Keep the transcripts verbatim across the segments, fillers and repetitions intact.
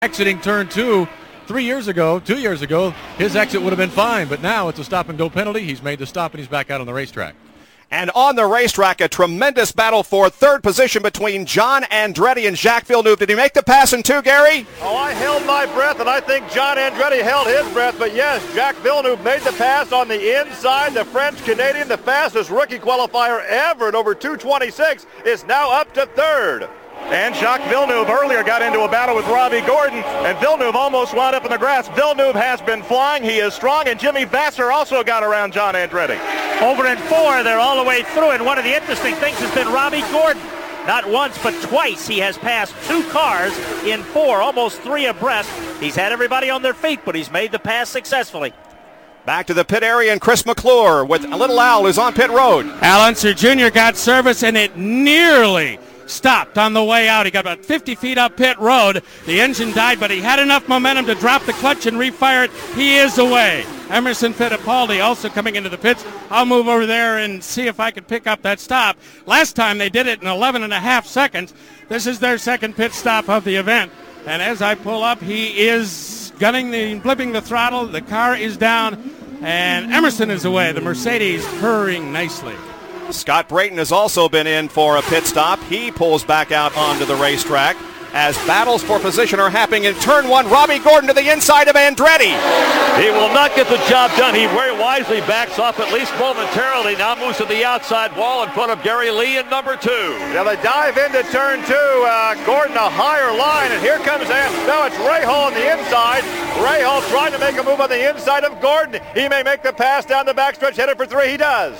exiting turn two. Three years ago, two years ago, his exit would have been fine, but now it's a stop-and-go penalty. He's made the stop, and he's back out on the racetrack. And on the racetrack, a tremendous battle for third position between John Andretti and Jacques Villeneuve. Did he make the pass in two, Gary? Oh, I held my breath, and I think John Andretti held his breath. But yes, Jacques Villeneuve made the pass on the inside. The French-Canadian, the fastest rookie qualifier ever at over two twenty-six, is now up to third. And Jacques Villeneuve earlier got into a battle with Robbie Gordon, and Villeneuve almost wound up in the grass. Villeneuve has been flying. He is strong, and Jimmy Vasser also got around John Andretti. Over in four, they're all the way through, and one of the interesting things has been Robbie Gordon. Not once, but twice he has passed two cars in four, almost three abreast. He's had everybody on their feet, but he's made the pass successfully. Back to the pit area, and Chris McClure with Little Al, who's on pit road. Al Unser Junior got service, and it nearly stopped on the way out. He got about fifty feet up pit road. The engine died, but he had enough momentum to drop the clutch and refire it. He is away. Emerson Fittipaldi also coming into the pits. I'll move over there and see if I can pick up that stop. Last time they did it in eleven and a half seconds. This is their second pit stop of the event. And as I pull up, he is gunning the, blipping the throttle. The car is down, and Emerson is away. The Mercedes purring nicely. Scott Brayton has also been in for a pit stop. He pulls back out onto the racetrack as battles for position are happening in turn one. Robbie Gordon to the inside of Andretti. He will not get the job done. He very wisely backs off at least momentarily. Now moves to the outside wall in front of Gary Lee in number two. Now they dive into turn two. Uh, Gordon a higher line, and here comes Am. No, it's Rahal on the inside. Rahal trying to make a move on the inside of Gordon. He may make the pass down the backstretch, headed for three. He does.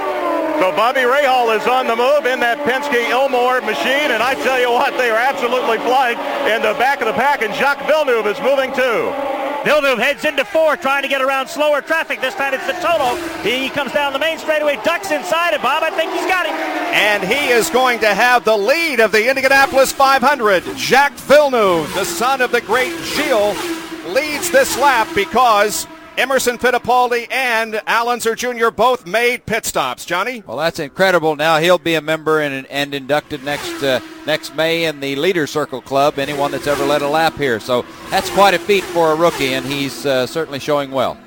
So Bobby Rahal is on the move in that Penske Ilmor machine, and I tell you what, they are absolutely flying in the back of the pack, and Jacques Villeneuve is moving too. Villeneuve heads into four, trying to get around slower traffic. This time it's the Toto. He comes down the main straightaway, ducks inside it, Bob. I think he's got him. And he is going to have the lead of the Indianapolis five hundred. Jacques Villeneuve, the son of the great Gilles, leads this lap because Emerson Fittipaldi and Al Unser Junior both made pit stops. Johnny? Well, that's incredible. Now he'll be a member and, and inducted next uh, next May in the Leader Circle Club, anyone that's ever led a lap here. So that's quite a feat for a rookie, and he's uh, certainly showing well.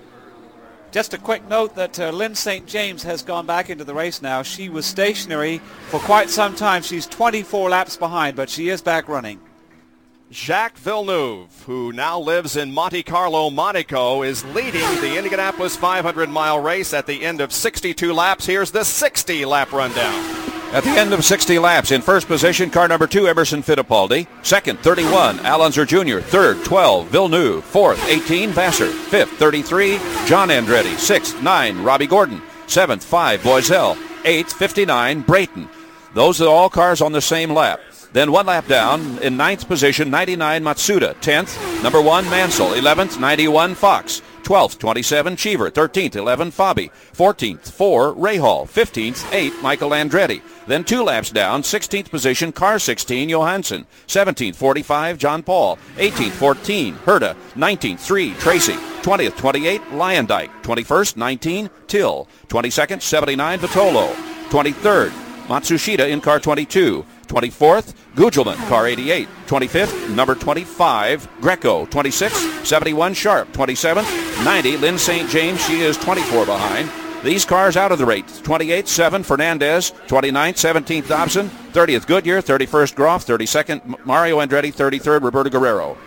Just a quick note that uh, Lynn Saint James has gone back into the race now. She was stationary for quite some time. She's twenty-four laps behind, but she is back running. Jacques Villeneuve, who now lives in Monte Carlo, Monaco, is leading the Indianapolis five hundred mile race at the end of sixty-two laps. Here's the sixty lap rundown. At the end of sixty laps, in first position, car number two, Emerson Fittipaldi. Second, thirty-one, Al Unser Junior Third, twelve, Villeneuve. Fourth, eighteen, Vasser. Fifth, thirty-three, John Andretti. Sixth, nine, Robbie Gordon. Seventh, five, Boisel. Eighth, fifty-nine, Brayton. Those are all cars on the same lap. Then one lap down, in ninth position, ninety-nine, Matsuda. tenth, number one, Mansell. eleventh, ninety-one, Fox. twelfth, twenty-seven, Cheever. thirteenth, eleven, Fabi. fourteenth, four, Rahal. fifteenth, eight, Michael Andretti. Then two laps down, sixteenth position, car sixteen, Johansson. seventeenth, forty-five, John Paul. eighteenth, fourteen, Herta. nineteenth, three, Tracy. twentieth, twenty-eight, Lyondike. twenty-first, nineteen, Till. twenty-second, seventy-nine, Vitolo. twenty-third, Matsushita in car twenty-two. twenty-fourth, Gugelman, car eighty-eight. twenty-fifth, number twenty-five, Greco. twenty-sixth, seventy-one, Sharp. twenty-seventh, ninety, Lynn Saint James. She is twenty-four behind. These cars out of the race. twenty-eighth, seven, Fernandez. twenty-ninth, seventeenth, Dobson. thirtieth, Goodyear. thirty-first, Groff. thirty-second, Mario Andretti. thirty-third, Roberto Guerrero.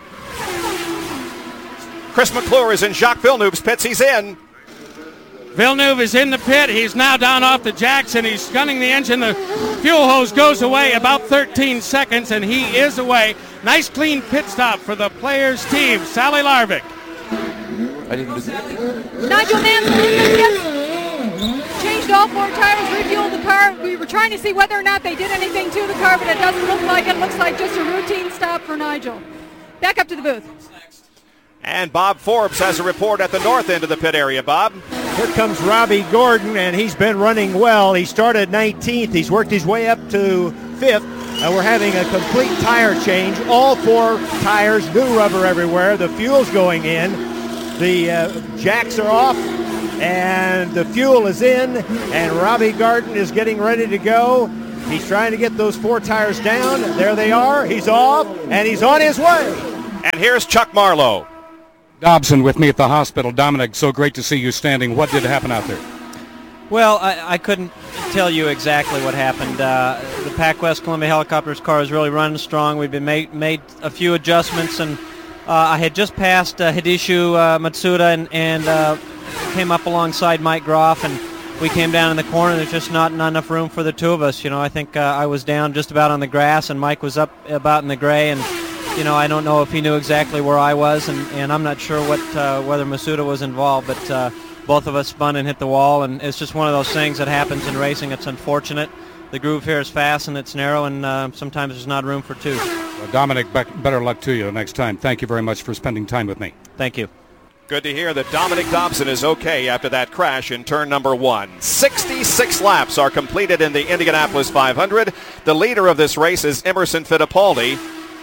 Chris McClure is in Jacques Villeneuve's pits. He's in. Villeneuve is in the pit. He's now down off the jacks, and he's gunning the engine. The fuel hose goes away about thirteen seconds, and he is away. Nice, clean pit stop for the players' team. Sally Larvik. I didn't do that. Nigel Mansell in the pit. Changed all four tires, refueled the car. We were trying to see whether or not they did anything to the car, but it doesn't look like it. It looks like just a routine stop for Nigel. Back up to the booth. And Bob Forbes has a report at the north end of the pit area. Bob? Here comes Robbie Gordon, and he's been running well. He started nineteenth. He's worked his way up to fifth. Uh, we're having a complete tire change. All four tires, new rubber everywhere. The fuel's going in. The uh, jacks are off, and the fuel is in, and Robbie Gordon is getting ready to go. He's trying to get those four tires down. There they are. He's off, and he's on his way. And here's Chuck Marlowe. Dobson with me at the hospital. Dominic, so great to see you standing. What did happen out there? Well, I, I couldn't tell you exactly what happened. Uh, the PacWest Columbia Helicopters car is really running strong. We've been made, made a few adjustments, and uh, I had just passed uh, Hidishu uh, Matsuda and, and uh, came up alongside Mike Groff, and we came down in the corner. There's just not, not enough room for the two of us. You know, I think uh, I was down just about on the grass, and Mike was up about in the gray, and you know, I don't know if he knew exactly where I was, and, and I'm not sure what uh, whether Masuda was involved, but uh, both of us spun and hit the wall, and it's just one of those things that happens in racing. It's unfortunate. The groove here is fast and it's narrow, and uh, sometimes there's not room for two. Well, Dominic, be- better luck to you the next time. Thank you very much for spending time with me. Thank you. Good to hear that Dominic Dobson is okay after that crash in turn number one. sixty-six laps are completed in the Indianapolis five hundred. The leader of this race is Emerson Fittipaldi.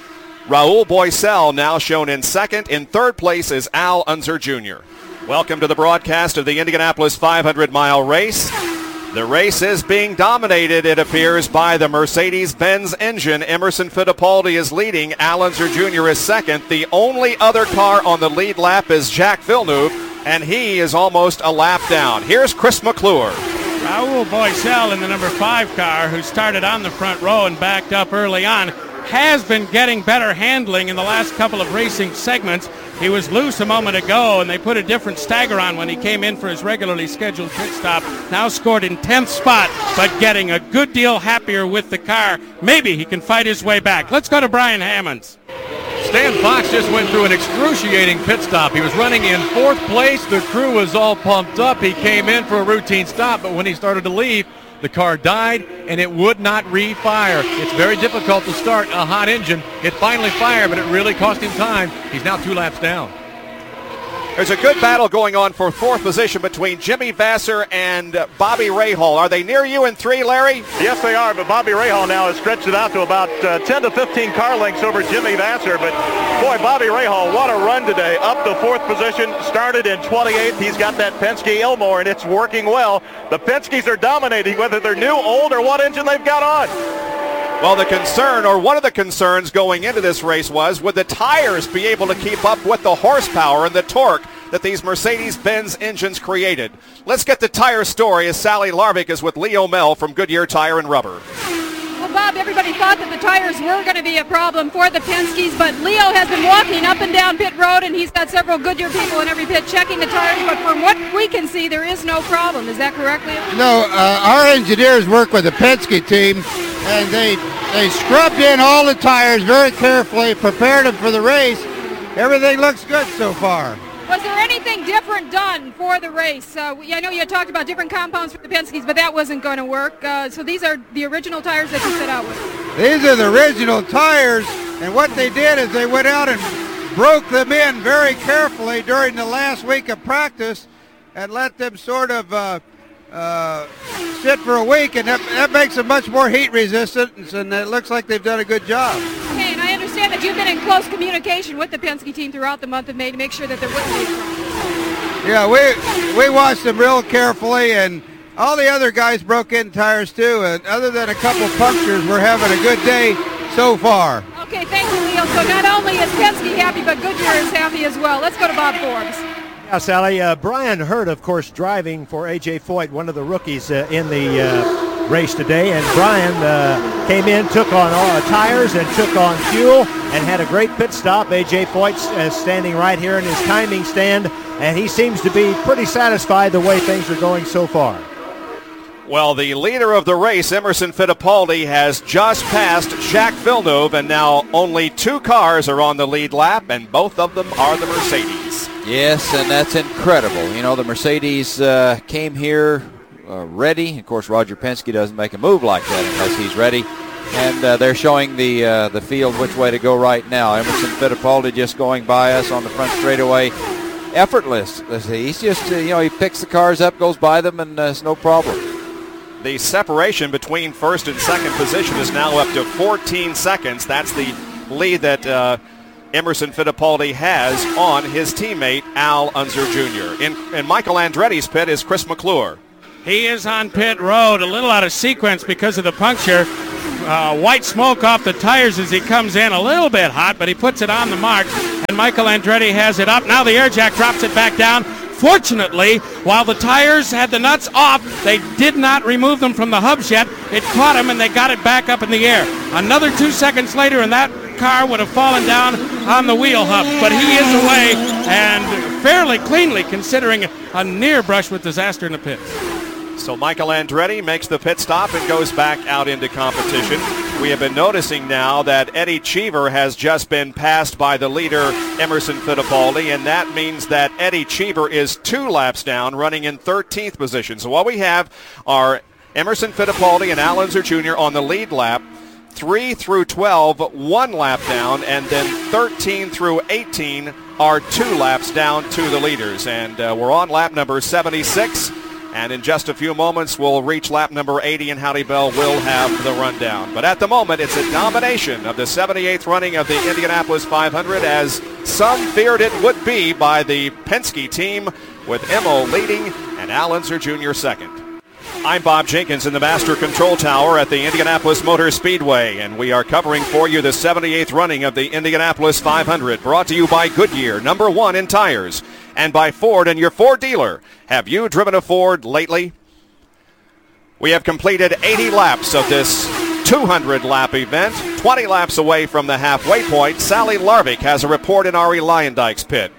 Raul Boisel now shown in second. In third place is Al Unser Junior Welcome to the broadcast of the Indianapolis five hundred mile race. The race is being dominated, it appears, by the Mercedes-Benz engine. Emerson Fittipaldi is leading. Al Unser Junior is second. The only other car on the lead lap is Jacques Villeneuve, and he is almost a lap down. Here's Chris McClure. Raul Boisel in the number five car, who started on the front row and backed up early on, has been getting better handling in the last couple of racing segments. He was loose a moment ago, and they put a different stagger on when he came in for his regularly scheduled pit stop. Now scored in tenth spot, but getting a good deal happier with the car. Maybe he can fight his way back. Let's go to Brian Hammonds. Stan Fox just went through an excruciating pit stop. He was running in fourth place. The crew was all pumped up. He came in for a routine stop, but when he started to leave, the car died, and it would not re-fire. It's very difficult to start a hot engine. It finally fired, but it really cost him time. He's now two laps down. There's a good battle going on for fourth position between Jimmy Vasser and uh, Bobby Rahal. Are they near you in three, Larry? Yes, they are, but Bobby Rahal now has stretched it out to about uh, ten to fifteen car lengths over Jimmy Vasser. But, boy, Bobby Rahal, what a run today. Up to fourth position, started in twenty-eighth. He's got that Penske Ilmor, and it's working well. The Penskes are dominating, whether they're new, old, or what engine they've got on. Well, the concern, or one of the concerns going into this race was, would the tires be able to keep up with the horsepower and the torque that these Mercedes-Benz engines created? Let's get the tire story as Sally Larvik is with Leo Mel from Goodyear Tire and Rubber. Well, Bob, everybody thought that the tires were going to be a problem for the Penskes, but Leo has been walking up and down pit road, and he's got several Goodyear people in every pit checking the tires, but from what we can see, there is no problem. Is that correct, Leo? No, uh, our engineers work with the Penske team, and they they scrubbed in all the tires very carefully, prepared them for the race. Everything looks good so far. Was there anything different done for the race? Uh, I know you had talked about different compounds for the Penskes, but that wasn't going to work. Uh, so these are the original tires that you set out with? These are the original tires, and what they did is they went out and broke them in very carefully during the last week of practice and let them sort of uh, uh, sit for a week, and that, that makes them much more heat resistant, and it looks like they've done a good job. Okay, and I understand that you've been in close communication with the Penske team throughout the month of May to make sure that there wouldn't be a problem. Yeah, we we watched them real carefully, and all the other guys broke in tires too, and other than a couple punctures, we're having a good day so far. Okay, thank you, Leo. So not only is Penske happy, but Goodyear is happy as well. Let's go to Bob Forbes. Yeah, Sally. Uh, Brian Hurt, of course, driving for A J Foyt, one of the rookies uh, in the uh, race today. And Brian uh, came in, took on uh, tires and took on fuel and had a great pit stop. A J Foyt uh, standing right here in his timing stand, and he seems to be pretty satisfied the way things are going so far. Well, the leader of the race, Emerson Fittipaldi, has just passed Jacques Villeneuve, and now only two cars are on the lead lap, and both of them are the Mercedes. Yes, and that's incredible. You know, the Mercedes uh, came here uh, ready. Of course, Roger Penske doesn't make a move like that unless he's ready. And uh, they're showing the uh, the field which way to go right now. Emerson Fittipaldi just going by us on the front straightaway. Effortless. He's just, uh, you know, he picks the cars up, goes by them, and uh, it's no problem. The separation between first and second position is now up to fourteen seconds. That's the lead that uh, Emerson Fittipaldi has on his teammate, Al Unser Junior In, in Michael Andretti's pit is Chris McClure. He is on pit road, a little out of sequence because of the puncture. Uh, white smoke off the tires as he comes in, a little bit hot, but he puts it on the mark. And Michael Andretti has it up. Now the air jack drops it back down. Fortunately, while the tires had the nuts off, they did not remove them from the hubs yet. It caught them, and they got it back up in the air. Another two seconds later, and that car would have fallen down on the wheel hubs. But he is away, and fairly cleanly, considering a near brush with disaster in the pits. So Michael Andretti makes the pit stop and goes back out into competition. We have been noticing now that Eddie Cheever has just been passed by the leader, Emerson Fittipaldi, and that means that Eddie Cheever is two laps down, running in thirteenth position. So what we have are Emerson Fittipaldi and Al Unser Junior on the lead lap, three through twelve, one lap down, and then thirteen through eighteen are two laps down to the leaders. And uh, we're on lap number seventy-six. And in just a few moments, we'll reach lap number eighty, and Howdy Bell will have the rundown. But at the moment, it's a domination of the seventy-eighth running of the Indianapolis five hundred, as some feared it would be by the Penske team, with Emo leading and Al Unser Junior second. I'm Bob Jenkins in the Master Control Tower at the Indianapolis Motor Speedway, and we are covering for you the seventy-eighth running of the Indianapolis five hundred, brought to you by Goodyear, number one in tires, and by Ford and your Ford dealer. Have you driven a Ford lately? We have completed eighty laps of this two hundred lap event, twenty laps away from the halfway point. Sally Larvik has a report in Ari Leyendijk's pit.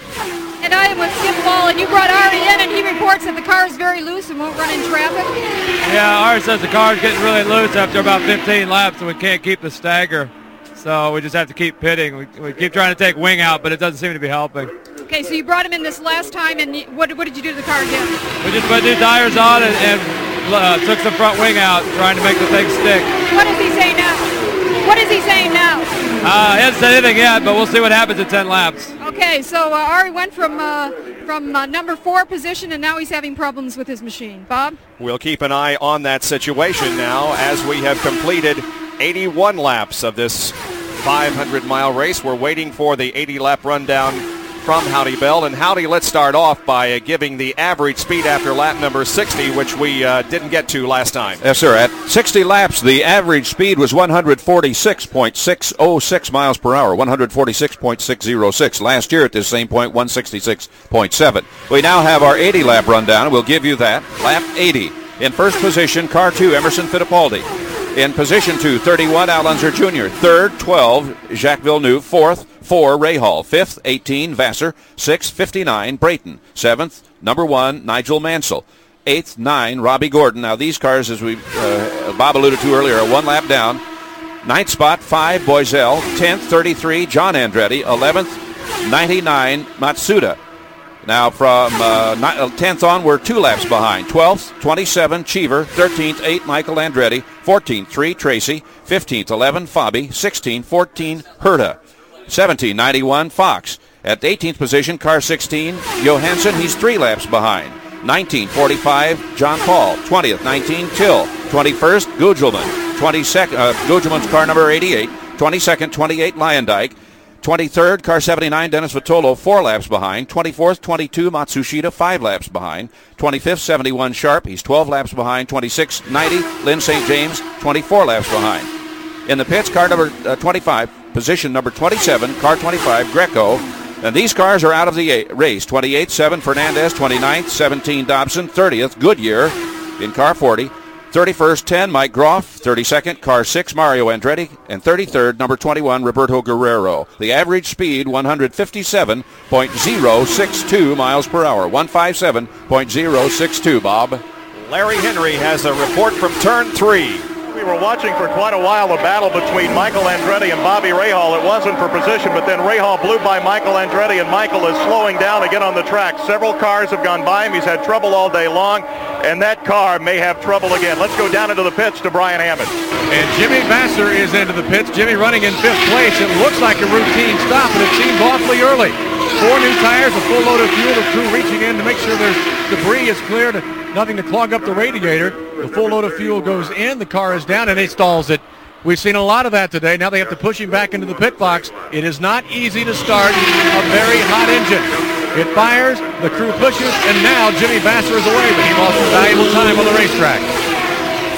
And I am with Skip Ball, and you brought Ari in, and he reports that the car is very loose and won't run in traffic. Yeah, Ari says the car is getting really loose after about fifteen laps, and we can't keep the stagger. So we just have to keep pitting. We, we keep trying to take wing out, but it doesn't seem to be helping. Okay, so you brought him in this last time, and you, what, what did you do to the car again? We just put new tires on and, and uh, took some front wing out, trying to make the thing stick. What does he say now? What is he saying now? Uh, he hasn't said anything yet, but we'll see what happens in ten laps. Okay, so uh, Ari went from uh, from uh, number four position, and now he's having problems with his machine. Bob? We'll keep an eye on that situation now as we have completed eighty-one laps of this five hundred mile race. We're waiting for the eighty lap rundown from Howdy Bell. And Howdy, let's start off by uh, giving the average speed after lap number sixty, which we uh, didn't get to last time. Yes, sir. At sixty laps, the average speed was one forty-six point six oh six miles per hour, one forty-six point six oh six. Last year at this same point, one sixty-six point seven. We now have our eighty lap rundown. We'll give you that. Lap eighty. In first position, car two, Emerson Fittipaldi. In position two, thirty-one, Al Unser Junior Third, twelve, Jacques Villeneuve. Fourth, four, Ray Hall. Fifth, eighteen, Vassar. Sixth, fifty-nine, Brayton. Seventh, number one, Nigel Mansell. Eighth, nine, Robbie Gordon. Now these cars, as we uh, Bob alluded to earlier, are one lap down. Ninth spot, five, Boiselle. Tenth, thirty-three, John Andretti. Eleventh, ninety-nine, Matsuda. Now from uh, tenth on, we're two laps behind. twelfth, twenty-seven, Cheever. thirteenth, eight, Michael Andretti. fourteenth, three, Tracy. fifteenth, eleven, Fabi. sixteen, fourteen, Herta. seventeen, ninety-one, Fox. At the eighteenth position, car sixteen, Johansson. He's three laps behind. nineteen, forty-five, John Paul. twentieth, nineteen, Till. twenty-first, Gugelman. twenty-second, uh, Gugelman's car number eighty-eight. twenty-second, twenty-eight, Leyendijk. twenty-third, car seventy-nine, Dennis Vitolo, four laps behind. twenty-fourth, twenty-two, Matsushita, five laps behind. twenty-fifth, seventy-one, Sharp. He's twelve laps behind. twenty-six, ninety, Lynn Saint James, twenty-four laps behind. In the pits, car number uh, twenty-five, position number twenty-seven, car twenty-five, Greco. And these cars are out of the eight, race. twenty-eight, seven, Fernandez. twenty-ninth, seventeen, Dobson. thirtieth, Goodyear in car forty. thirty-first, ten, Mike Groff. thirty-second, car six, Mario Andretti. And thirty-third, number twenty-one, Roberto Guerrero. The average speed, one fifty-seven point oh six two miles per hour. one fifty-seven point oh six two, Bob. Larry Henry has a report from turn three. We were watching for quite a while a battle between Michael Andretti and Bobby Rahal. It wasn't for position, but then Rahal blew by Michael Andretti, and Michael is slowing down again on the track. Several cars have gone by him. He's had trouble all day long, and that car may have trouble again. Let's go down into the pits to Brian Hammond. And Jimmy Vassar is into the pits. Jimmy running in fifth place. It looks like a routine stop, but it seems awfully early. Four new tires, a full load of fuel, the crew reaching in to make sure there's debris is clear, to, nothing to clog up the radiator. The full load of fuel goes in, the car is down, and he stalls it. We've seen a lot of that today. Now they have to push him back into the pit box. It is not easy to start a very hot engine. It fires, the crew pushes, and now Jimmy Vassar is away, but he lost some valuable time on the racetrack.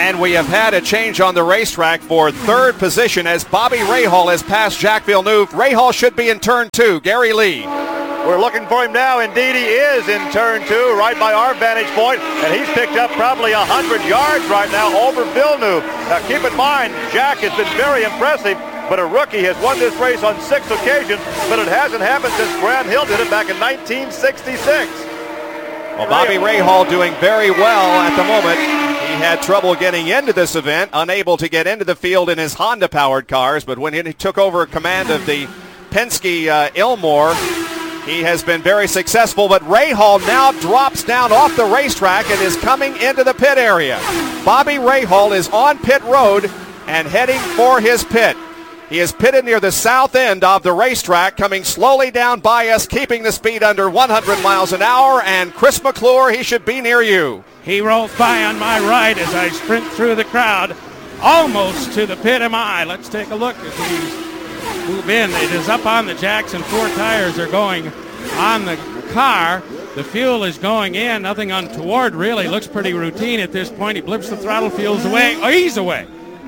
And we have had a change on the racetrack for third position as Bobby Rahal has passed Jacques Villeneuve. Rahal should be in turn two. Gary Lee. We're looking for him now. Indeed, he is in turn two, right by our vantage point, and he's picked up probably one hundred yards right now over Villeneuve. Now, keep in mind, Jack has been very impressive, but a rookie has won this race on six occasions, but it hasn't happened since Graham Hill did it back in nineteen sixty-six. Well, Bobby Rahal doing very well at the moment. He had trouble getting into this event, unable to get into the field in his Honda-powered cars, but when he took over command of the Penske uh, Ilmor, he has been very successful. But Rahal now drops down off the racetrack and is coming into the pit area. Bobby Rahal is on pit road and heading for his pit. He is pitted near the south end of the racetrack, coming slowly down by us, keeping the speed under one hundred miles an hour. And Chris McClure, he should be near you. He rolls by on my right as I sprint through the crowd, almost to the pit am I. Let's take a look as we move in. It is up on the jacks and four tires are going on the car. The fuel is going in. Nothing untoward, really. Looks pretty routine at this point. He blips the throttle, fuel's away. Oh, he's away.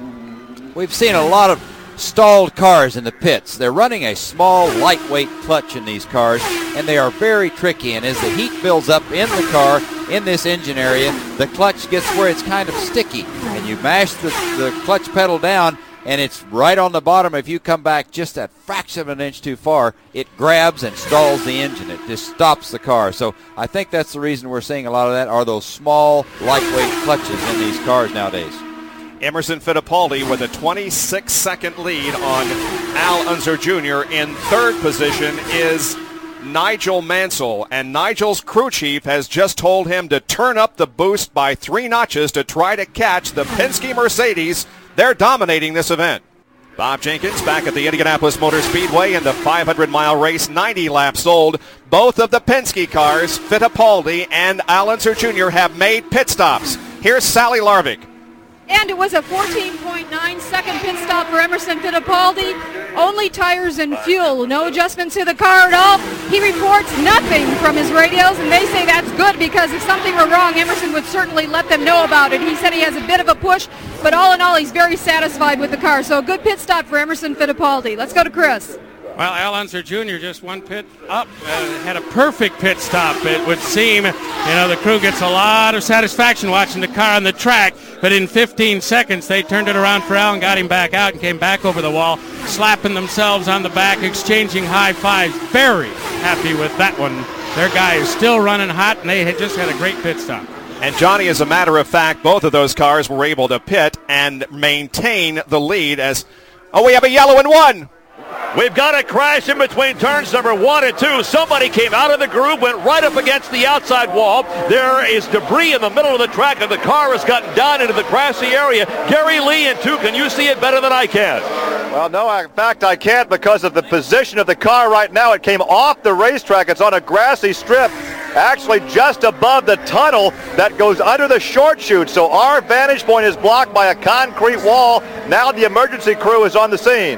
We've seen a lot of stalled cars in the pits. They're running a small, lightweight clutch in these cars, and they are very tricky. And as the heat builds up in the car, in this engine area, the clutch gets where it's kind of sticky. And you mash the, the clutch pedal down, and it's right on the bottom. If you come back just a fraction of an inch too far, it grabs and stalls the engine. It just stops the car. So I think that's the reason we're seeing a lot of that, are those small, lightweight clutches in these cars nowadays. Emerson Fittipaldi with a twenty-six second lead on Al Unser Junior In third position is Nigel Mansell, and Nigel's crew chief has just told him to turn up the boost by three notches to try to catch the Penske Mercedes. They're dominating this event. Bob Jenkins back at the Indianapolis Motor Speedway in the five hundred mile race, ninety laps old. Both of the Penske cars, Fittipaldi and Al Unser Junior, have made pit stops. Here's Sally Larvik. And it was a fourteen point nine second pit stop for Emerson Fittipaldi. Only tires and fuel. No adjustments to the car at all. He reports nothing from his radios, and they say that's good because if something were wrong, Emerson would certainly let them know about it. He said he has a bit of a push, but all in all, he's very satisfied with the car. So a good pit stop for Emerson Fittipaldi. Let's go to Chris. Well, Al Unser Junior just one pit up, uh, had a perfect pit stop, it would seem. You know, the crew gets a lot of satisfaction watching the car on the track, but in fifteen seconds they turned it around for Al and got him back out and came back over the wall, slapping themselves on the back, exchanging high fives. Very happy with that one. Their guy is still running hot, and they had just had a great pit stop. And Johnny, as a matter of fact, both of those cars were able to pit and maintain the lead as, oh, we have a yellow and one. We've got a crash in between turns number one and two. Somebody came out of the groove, went right up against the outside wall. There is debris in the middle of the track, and the car has gotten down into the grassy area. Gary Lee in two, can you see it better than I can? Well, no, in fact, I can't because of the position of the car right now. It came off the racetrack. It's on a grassy strip, actually just above the tunnel that goes under the short chute. So our vantage point is blocked by a concrete wall. Now the emergency crew is on the scene.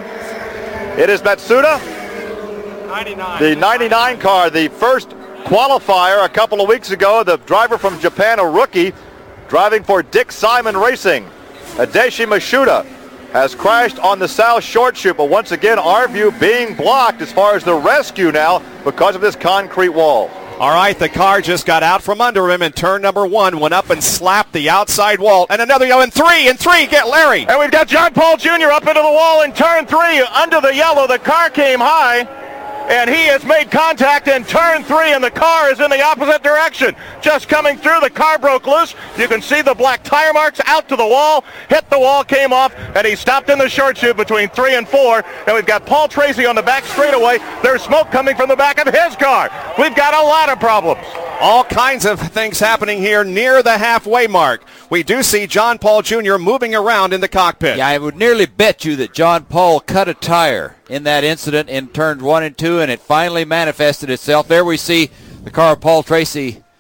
It is Matsuda, ninety-nine. The ninety-nine car, the first qualifier a couple of weeks ago, the driver from Japan, a rookie, driving for Dick Simon Racing. Adeshi Matsuda has crashed on the south short chute, but once again, our view being blocked as far as the rescue now because of this concrete wall. All right, the car just got out from under him in turn number one, went up and slapped the outside wall. And another yellow in three, in three, get Larry. And we've got John Paul Junior up into the wall in turn three, under the yellow. The car came high, and he has made contact in turn three, and the car is in the opposite direction. Just coming through, the car broke loose. You can see the black tire marks out to the wall, hit the wall, came off, and he stopped in the short chute between three and four. And we've got Paul Tracy on the back straightaway. There's smoke coming from the back of his car. We've got a lot of problems. All kinds of things happening here near the halfway mark. We do see John Paul Junior moving around in the cockpit. Yeah, I would nearly bet you that John Paul cut a tire in that incident in turns one and two, and it finally manifested itself. There we see the car of Paul Tracy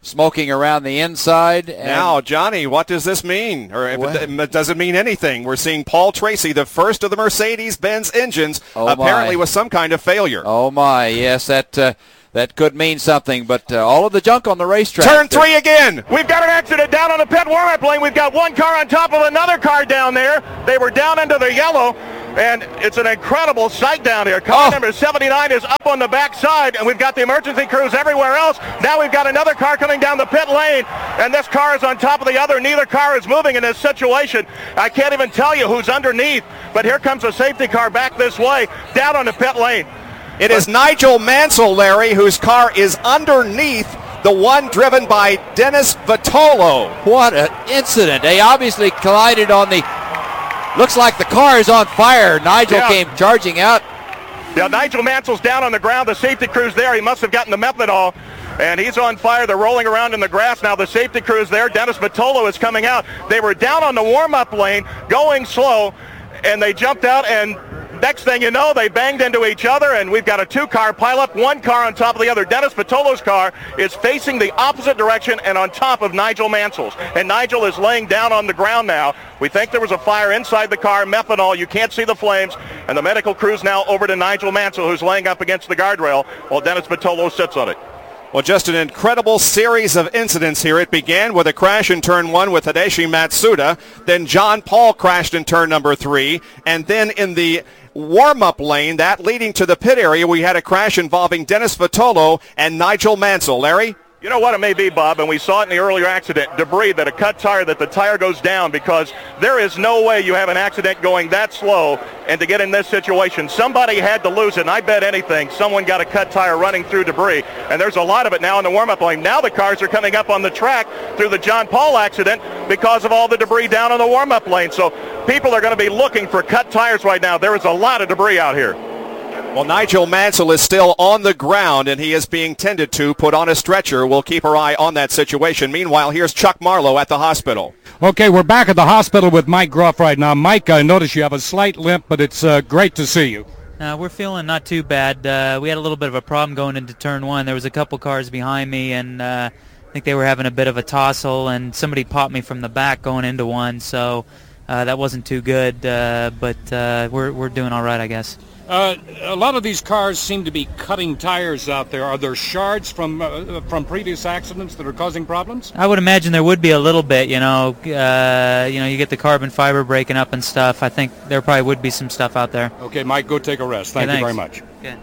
smoking around the inside. And now, Johnny, what does this mean? Or if it, it doesn't mean anything. We're seeing Paul Tracy, the first of the Mercedes-Benz engines, oh apparently my. with some kind of failure. Oh, my. Yes, that uh, that could mean something. But uh, all of the junk on the racetrack. Turn three again. We've got an accident down on the pit warm-up lane. We've got one car on top of another car down there. They were down into the yellow. And it's an incredible sight down here. Car oh. number seventy-nine is up on the back side, and we've got the emergency crews everywhere else. Now we've got another car coming down the pit lane, and this car is on top of the other. Neither car is moving in this situation. I can't even tell you who's underneath, but here comes a safety car back this way, down on the pit lane. It but, is Nigel Mansell, Larry, whose car is underneath the one driven by Dennis Vitolo. What an incident. They obviously collided on the... Looks like the car is on fire. Nigel yeah. came charging out. Yeah, Nigel Mansell's down on the ground. The safety crew's there. He must have gotten the methanol, and he's on fire. They're rolling around in the grass now. The safety crew's there. Dennis Vitolo is coming out. They were down on the warm-up lane, going slow, and they jumped out, and next thing you know, they banged into each other, and we've got a two-car pileup, one car on top of the other. Dennis Vitolo's car is facing the opposite direction and on top of Nigel Mansell's, and Nigel is laying down on the ground now. We think there was a fire inside the car, methanol. You can't see the flames, and the medical crew's now over to Nigel Mansell, who's laying up against the guardrail while Dennis Vitolo sits on it. Well, just an incredible series of incidents here. It began with a crash in turn one with Hideshi Matsuda. Then John Paul crashed in turn number three. And then in the warm-up lane, that leading to the pit area, we had a crash involving Dennis Vitolo and Nigel Mansell. Larry? You know what it may be, Bob, and we saw it in the earlier accident, debris, that a cut tire, that the tire goes down, because there is no way you have an accident going that slow and to get in this situation. Somebody had to lose it, and I bet anything someone got a cut tire running through debris, and there's a lot of it now in the warm-up lane. Now the cars are coming up on the track through the John Paul accident because of all the debris down on the warm-up lane. So people are going to be looking for cut tires right now. There is a lot of debris out here. Well, Nigel Mansell is still on the ground, and he is being tended to, put on a stretcher. We'll keep our eye on that situation. Meanwhile, here's Chuck Marlowe at the hospital. Okay, we're back at the hospital with Mike Groff right now. Mike, I notice you have a slight limp, but it's uh, great to see you. Uh, we're feeling not too bad. Uh, we had a little bit of a problem going into turn one. There was a couple cars behind me, and uh, I think they were having a bit of a tussle, and somebody popped me from the back going into one, so uh, that wasn't too good, uh, but uh, we're, we're doing all right, I guess. Uh, a lot of these cars seem to be cutting tires out there. Are there shards from uh, from previous accidents that are causing problems? I would imagine there would be a little bit. You know, uh, you know, you get the carbon fiber breaking up and stuff. I think there probably would be some stuff out there. Okay, Mike, go take a rest. Thank yeah, you very much. Okay.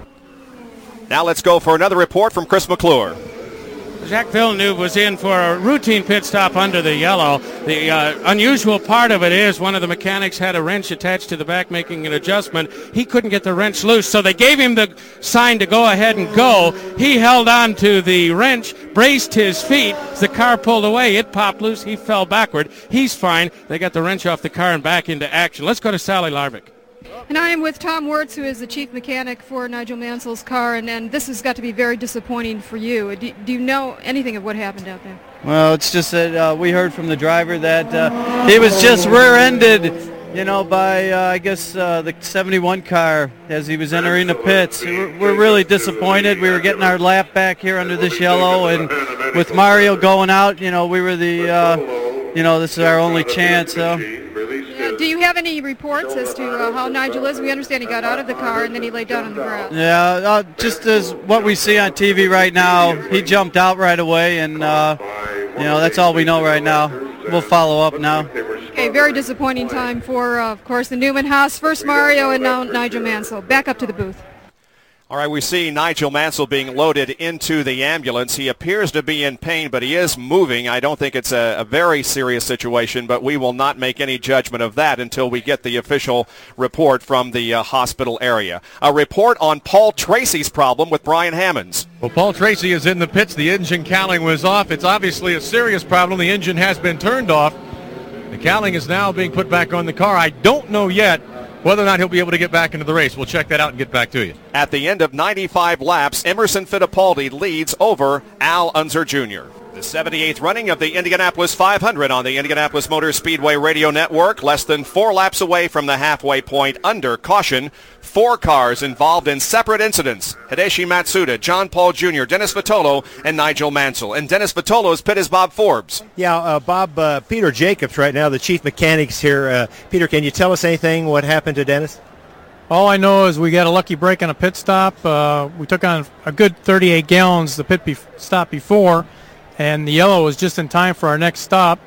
Now let's go for another report from Chris McClure. Jacques Villeneuve was in for a routine pit stop under the yellow. The uh, unusual part of it is one of the mechanics had a wrench attached to the back making an adjustment. He couldn't get the wrench loose, so they gave him the sign to go ahead and go. He held on to the wrench, braced his feet. As the car pulled away, it popped loose. He fell backward. He's fine. They got the wrench off the car and back into action. Let's go to Sally Larvick. And I am with Tom Wirtz, who is the chief mechanic for Nigel Mansell's car, and, and this has got to be very disappointing for you. Do, do you know anything of what happened out there? Well, it's just that uh, we heard from the driver that uh, he was just rear-ended, you know, by, uh, I guess, uh, the seventy-one car as he was entering the pits. We're, we're really disappointed. We were getting our lap back here under this yellow, and with Mario going out, you know, we were the, uh, you know, this is our only chance, so... Yeah, do you have any reports as to uh, how Nigel is? We understand he got out of the car and then he laid down on the ground. Yeah, uh, just as what we see on T V right now, he jumped out right away, and uh, you know, that's all we know right now. We'll follow up now. Okay, very disappointing time for, uh, of course, the Newman Haas. First Mario and now Nigel Mansell. Back up to the booth. All right, we see Nigel Mansell being loaded into the ambulance. He appears to be in pain, but he is moving. I don't think it's a, a very serious situation, but we will not make any judgment of that until we get the official report from the uh, hospital area. A report on Paul Tracy's problem with Brian Hammonds. Well, Paul Tracy is in the pits. The engine cowling was off. It's obviously a serious problem. The engine has been turned off. The cowling is now being put back on the car. I don't know yet whether or not he'll be able to get back into the race. We'll check that out and get back to you. At the end of ninety-five laps, Emerson Fittipaldi leads over Al Unser Junior The seventy-eighth running of the Indianapolis five hundred on the Indianapolis Motor Speedway Radio Network. Less than four laps away from the halfway point under caution four cars involved in separate incidents. Hideshi Matsuda, John Paul Junior, Dennis Vitolo, and Nigel Mansell. And Dennis Vitolo's pit is Bob Forbes. Yeah, uh, Bob, uh, Peter Jacobs right now, the chief mechanics here. Uh, Peter, can you tell us anything what happened to Dennis? All I know is we got a lucky break on a pit stop. Uh, we took on a good thirty-eight gallons the pit bef- stop before, and the yellow was just in time for our next stop.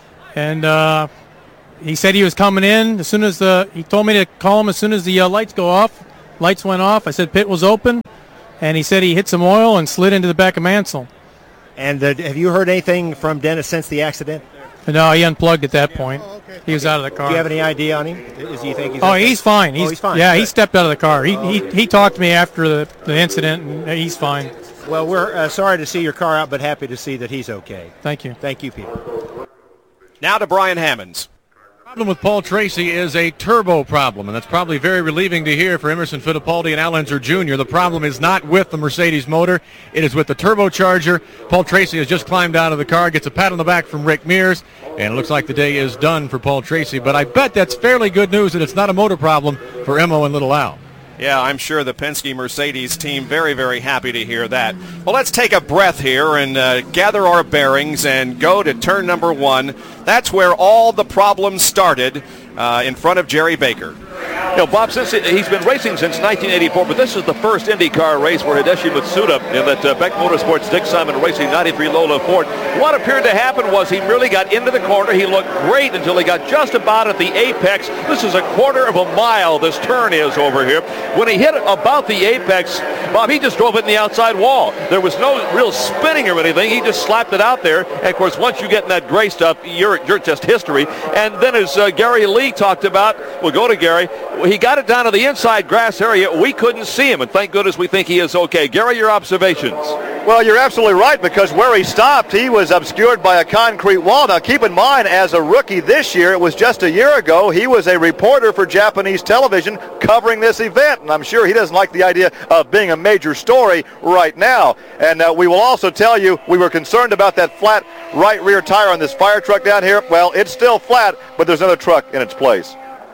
And uh, he said he was coming in as soon as the. He told me to call him as soon as the uh, lights go off. Lights went off. I said pit was open, and he said he hit some oil and slid into the back of Mansell. And uh, have you heard anything from Dennis since the accident? No, he unplugged at that point. Oh, okay. He was out of the car. Do you have any idea on him? Is he think he's Oh, okay? he's fine. He's, oh, he's fine. Yeah, Good. he stepped out of the car. He oh, okay. he, he talked to me after the, the incident, and he's fine. Well, we're uh, sorry to see your car out, but happy to see that he's okay. Thank you. Thank you, Peter. Now to Brian Hammonds. The problem with Paul Tracy is a turbo problem, and that's probably very relieving to hear for Emerson Fittipaldi and Al Unser Junior The problem is not with the Mercedes motor. It is with the turbocharger. Paul Tracy has just climbed out of the car, gets a pat on the back from Rick Mears, and it looks like the day is done for Paul Tracy. But I bet that's fairly good news that it's not a motor problem for Emmo and Little Al. Yeah, I'm sure the Penske Mercedes team very, very happy to hear that. Well, let's take a breath here and uh, gather our bearings and go to turn number one. That's where all the problems started uh, in front of Jerry Baker. You know, Bob, since it, he's been racing since nineteen eighty-four, but this is the first IndyCar race where Hideshi Matsuda in that uh, Beck Motorsports Dick Simon Racing ninety-three Lola Ford. What appeared to happen was he merely got into the corner. He looked great until he got just about at the apex. This is a quarter of a mile, this turn is over here. When he hit about the apex, Bob, he just drove it in the outside wall. There was no real spinning or anything. He just slapped it out there. And, of course, once you get in that gray stuff, you're, you're just history. And then as uh, Gary Lee talked about, we'll go to Gary, he got it down to the inside grass area. We couldn't see him, and thank goodness we think he is okay. Gary, your observations. Well, you're absolutely right, because where he stopped, he was obscured by a concrete wall. Now, keep in mind, as a rookie this year, it was just a year ago, he was a reporter for Japanese television covering this event, and I'm sure he doesn't like the idea of being a major story right now. And uh, we will also tell you, we were concerned about that flat right rear tire on this fire truck down here. Well, it's still flat, but there's another truck in its place.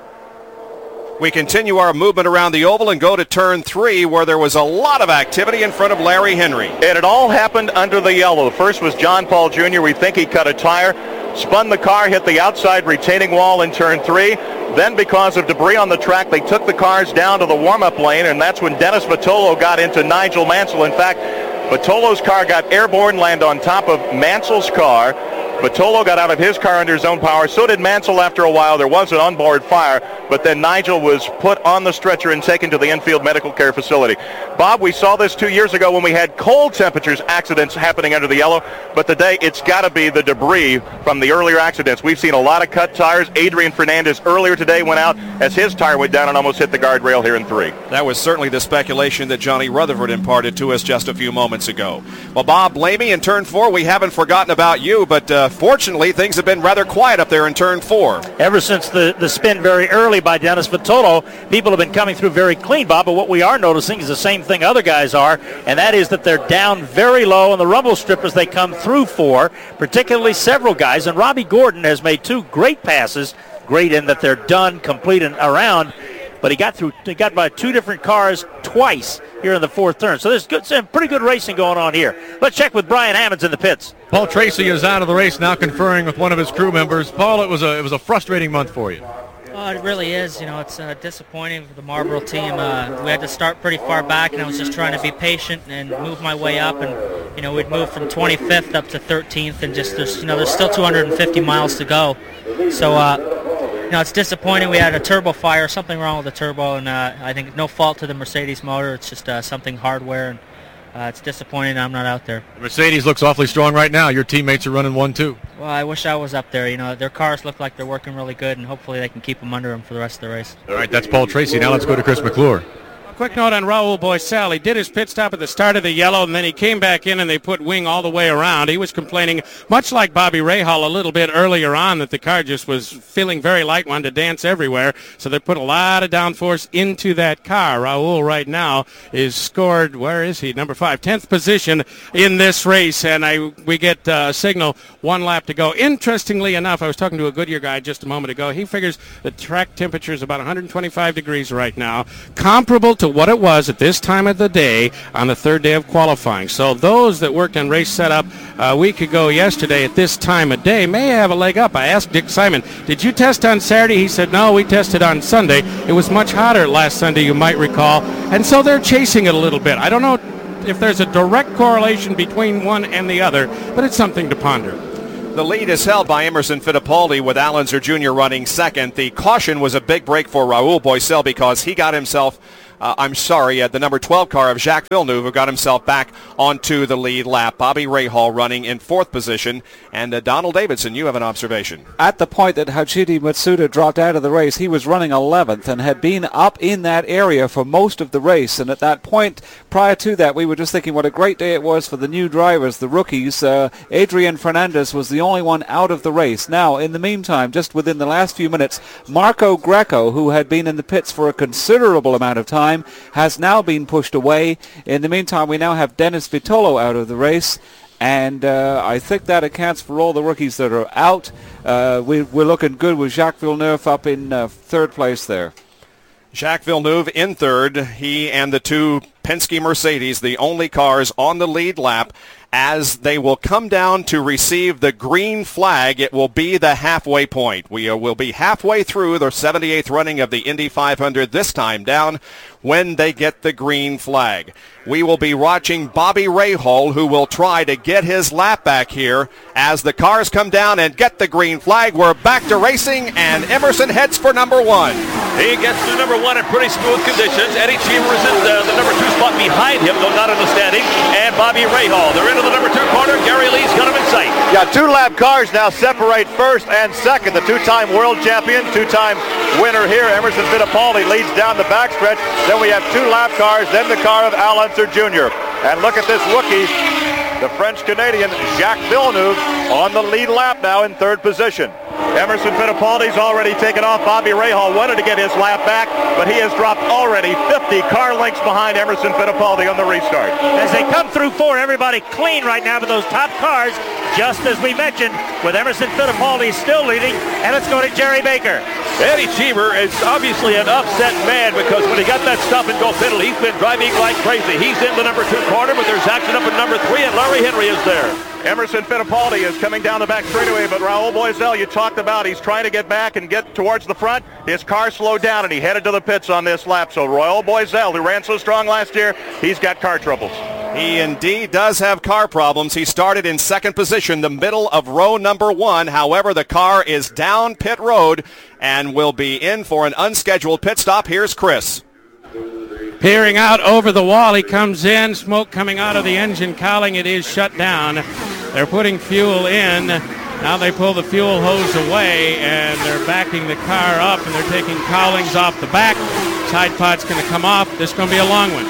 We continue our movement around the oval and go to turn three, where there was a lot of activity in front of Larry Henry. And it all happened under the yellow. First was John Paul Junior We think he cut a tire, spun the car, hit the outside retaining wall in turn three. Then because of debris on the track, they took the cars down to the warm-up lane, and that's when Dennis Vitolo got into Nigel Mansell. In fact, Vitolo's car got airborne, landed on top of Mansell's car. Vitolo got out of his car under his own power. So did Mansell after a while. There was an onboard fire, but then Nigel was put on the stretcher and taken to the infield medical care facility. Bob, we saw this two years ago when we had cold temperatures accidents happening under the yellow, but today it's got to be the debris from the earlier accidents. We've seen a lot of cut tires. Adrian Fernandez earlier today went out as his tire went down and almost hit the guardrail here in three. That was certainly the speculation that Johnny Rutherford imparted to us just a few moments ago. Well, Bob Lamey, in turn four, we haven't forgotten about you, but uh, fortunately things have been rather quiet up there in turn four. Ever since the, the spin very early by Dennis Vitolo, people have been coming through very clean, Bob, but what we are noticing is the same thing other guys are, and that is that they're down very low on the rumble strip as they come through four, particularly several guys, and Robbie Gordon has made two great passes, great in that they're done, complete, and around, but he got through, he got by two different cars twice here in the fourth turn. So there's good, some pretty good racing going on here. Let's check with Brian Hammonds in the pits. Paul Tracy is out of the race now, conferring with one of his crew members. Paul, it was a it was a frustrating month for you. Oh, it really is. You know, it's uh, disappointing for the Marlboro team. Uh, we had to start pretty far back, and I was just trying to be patient and move my way up. And you know, we'd move from twenty-fifth up to thirteenth, and just there's you know there's still two hundred fifty miles to go. So uh, you know, it's disappointing. We had a turbo fire, something wrong with the turbo, and uh, I think no fault to the Mercedes motor. It's just uh, something hardware, and uh, it's disappointing I'm not out there. Mercedes looks awfully strong right now. Your teammates are running one two. Well, I wish I was up there. You know, their cars look like they're working really good, and hopefully they can keep them under them for the rest of the race. All right, that's Paul Tracy. Now let's go to Chris McClure. quick note on Raul Boesel. He did his pit stop at the start of the yellow, and then he came back in and they put wing all the way around. He was complaining, much like Bobby Rahal a little bit earlier on, that the car just was feeling very light, wanted to dance everywhere. So they put a lot of downforce into that car. Raul right now is scored, where is he? Number five, tenth position in this race, and I we get a signal, one lap to go. Interestingly enough, I was talking to a Goodyear guy just a moment ago. He figures the track temperature is about one hundred twenty-five degrees right now, comparable to what it was at this time of the day on the third day of qualifying. So those that worked on race setup a week ago yesterday at this time of day may have a leg up. I asked Dick Simon, did you test on Saturday? He said, no, we tested on Sunday. It was much hotter last Sunday, you might recall, and so they're chasing it a little bit. I don't know if there's a direct correlation between one and the other, but it's something to ponder. The lead is held by Emerson Fittipaldi with Alonso Junior running second. The caution was a big break for Raul Boesel because he got himself, uh, I'm sorry, at the number twelve car of Jacques Villeneuve, who got himself back onto the lead lap. Bobby Rahal running in fourth position. And uh, Donald Davidson, you have an observation. At the point that Hajidi Matsuda dropped out of the race, he was running eleventh and had been up in that area for most of the race. And at that point, prior to that, we were just thinking what a great day it was for the new drivers, the rookies. Uh, Adrian Fernandez was the only one out of the race. Now, in the meantime, just within the last few minutes, Marco Greco, who had been in the pits for a considerable amount of time, has now been pushed away. In the meantime, we now have Dennis Vitolo out of the race. And uh, I think that accounts for all the rookies that are out. Uh, we, we're looking good with Jacques Villeneuve up in uh, third place there. Jacques Villeneuve in third. He and the two Penske Mercedes, the only cars on the lead lap. As they will come down to receive the green flag, it will be the halfway point. We uh, will be halfway through the seventy-eighth running of the Indy five hundred, this time down when they get the green flag. We will be watching Bobby Rahal, who will try to get his lap back here as the cars come down and get the green flag. We're back to racing, and Emerson heads for number one. He gets to number one in pretty smooth conditions. Eddie Cheever is in the, the number two spot behind him, though not in the standing, and Bobby Rahal. They're into the number two corner. Gary Lee's got him in sight. Yeah, two lap cars now separate first and second. The two-time world champion, two-time winner here, Emerson Fittipaldi, leads down the backstretch. Then we have two lap cars, then the car of Al Unser Junior And look at this rookie, the French-Canadian Jacques Villeneuve, on the lead lap now in third position. Emerson Fittipaldi's already taken off. Bobby Rahal wanted to get his lap back, but he has dropped already fifty car lengths behind Emerson Fittipaldi on the restart. As they come through four, everybody clean right now to those top cars, just as we mentioned, with Emerson Fittipaldi still leading. And let's go to Jerry Baker. Eddie Cheever is obviously an upset man because when he got that stop and go fiddle, he's been driving like crazy. He's in the number two corner, but there's action up in number three, and Larry Henry is there. Emerson Fittipaldi is coming down the back straightaway, but Raul Boesel, you talked about, he's trying to get back and get towards the front. His car slowed down, and he headed to the pits on this lap. So Raul Boesel, who ran so strong last year, he's got car troubles. He indeed does have car problems. He started in second position, the middle of row number one. However, the car is down pit road and will be in for an unscheduled pit stop. Here's Chris. Peering out over the wall, he comes in, smoke coming out of the engine cowling. It is shut down. They're putting fuel in. Now they pull the fuel hose away, and they're backing the car up, and they're taking cowlings off the back. Side pod's going to come off. This is going to be a long one.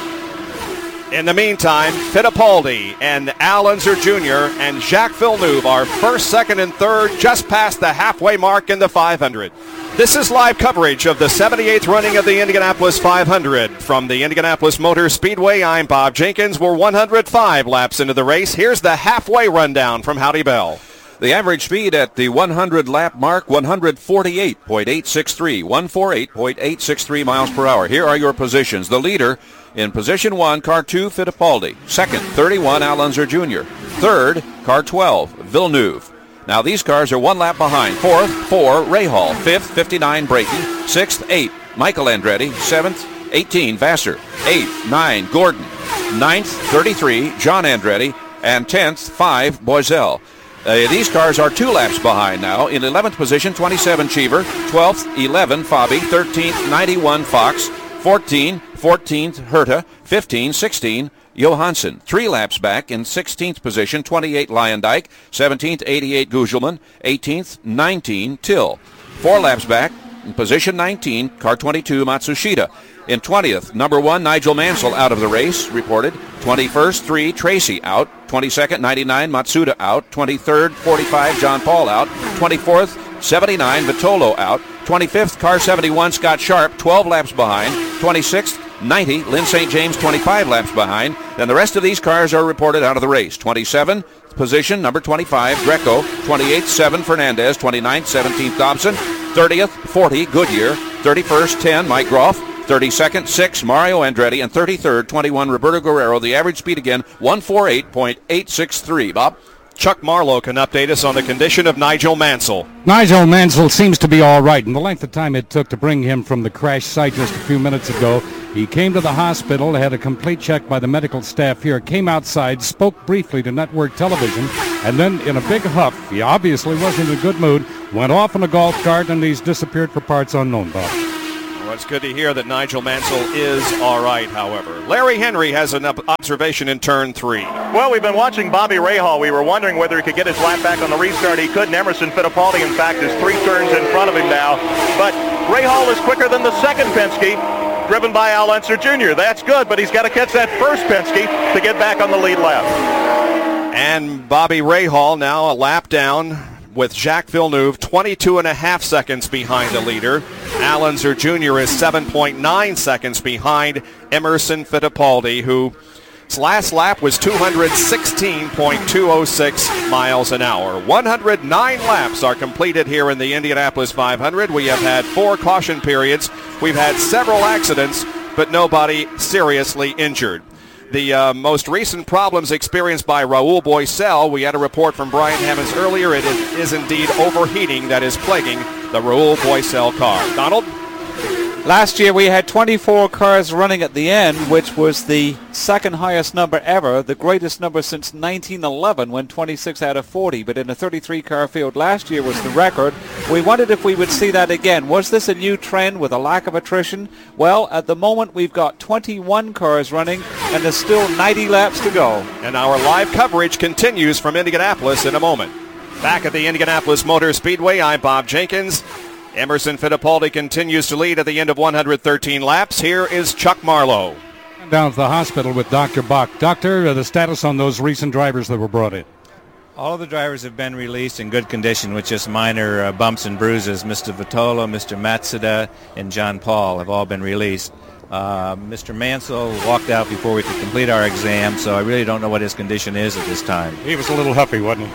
In the meantime, Fittipaldi and Al Unser Junior and Jacques Villeneuve are first, second, and third, just past the halfway mark in the five hundred. This is live coverage of the seventy-eighth running of the Indianapolis five hundred. From the Indianapolis Motor Speedway, I'm Bob Jenkins. We're one hundred five laps into the race. Here's the halfway rundown from Howdy Bell. The average speed at the one hundred lap mark, one forty-eight point eight six three, one forty-eight point eight six three miles per hour. Here are your positions. The leader in position one, car two, Fittipaldi. Second, thirty-one, Al Unser Junior Third, car twelve, Villeneuve. Now these cars are one lap behind. Fourth, four, Rahal. Fifth, fifty-nine, Braking. Sixth, eight, Michael Andretti. Seventh, eighteen, Vassar. Eighth, nine, Gordon. Ninth, thirty-three, John Andretti. And tenth, five, Boesel. Uh, these cars are two laps behind now. In eleventh position, twenty-seven, Cheever. twelfth, eleven, Fabi. thirteenth, ninety-one, Fox. fourteen, fourteenth, Herta. fifteen, sixteen, Johansson. Three laps back in sixteenth position, twenty-eight, Lyondike. seventeenth, eighty-eight, Gugelman. eighteenth, nineteen, Till. Four laps back, In position nineteen, car twenty-two, Matsushita. In twentieth, number one, Nigel Mansell out of the race, reported. twenty-first, three, Tracy out. twenty-second, ninety-nine, Matsuda out. twenty-third, forty-five, John Paul out. twenty-fourth, seventy-nine, Vitolo out. twenty-fifth, car seventy-one, Scott Sharp, twelve laps behind. twenty-sixth, ninety, Lynn Saint James, twenty-five laps behind. Then the rest of these cars are reported out of the race. twenty-seven, position, number twenty-five, Greco. twenty-eighth, seven, Fernandez. twenty-ninth, seventeenth, Dobson. thirtieth, forty, Goodyear. thirty-first, ten, Mike Groff. thirty-second, six, Mario Andretti. And thirty-third, twenty-one, Roberto Guerrero. The average speed again, one forty-eight point eight six three. Bob? Chuck Marlowe can update us on the condition of Nigel Mansell. Nigel Mansell seems to be all right. In the length of time it took to bring him from the crash site just a few minutes ago, he came to the hospital, had a complete check by the medical staff here, came outside, spoke briefly to network television, and then in a big huff, he obviously wasn't in a good mood, went off in a golf cart, and he's disappeared for parts unknown, Bob. Well, it's good to hear that Nigel Mansell is all right, however. Larry Henry has an observation in turn three. Well, we've been watching Bobby Rahal. We were wondering whether he could get his lap back on the restart. He couldn't. Emerson Fittipaldi, in fact, is three turns in front of him now. But Rahal is quicker than the second Penske, driven by Al Unser Junior That's good, but he's got to catch that first Penske to get back on the lead lap. And Bobby Rahal now a lap down with Jacques Villeneuve, twenty-two and a half seconds behind the leader. Al Unser Junior is seven point nine seconds behind Emerson Fittipaldi, whose last lap was two sixteen point two oh six miles an hour. one hundred nine laps are completed here in the Indianapolis five hundred. We have had four caution periods. We've had several accidents, but nobody seriously injured. The uh, most recent problems experienced by Raul Boesel, we had a report from Brian Hammonds earlier. It is, is indeed overheating that is plaguing the Raul Boesel car. Donald? Last year we had twenty-four cars running at the end, which was the second highest number ever, the greatest number since nineteen eleven when twenty-six out of forty, but in a thirty-three car field last year was the record. We wondered if we would see that again. Was this a new trend with a lack of attrition? Well, at the moment we've got twenty-one cars running and there's still ninety laps to go. And our live coverage continues from Indianapolis in a moment. Back at the Indianapolis Motor Speedway, I'm Bob Jenkins. Emerson Fittipaldi continues to lead at the end of one hundred thirteen laps. Here is Chuck Marlowe. Down to the hospital with Doctor Bach. Doctor, uh, the status on those recent drivers that were brought in? All of the drivers have been released in good condition with just minor uh, bumps and bruises. Mister Vitolo, Mister Matsuda, and John Paul have all been released. Uh, Mister Mansell walked out before we could complete our exam, so I really don't know what his condition is at this time. He was a little huffy, wasn't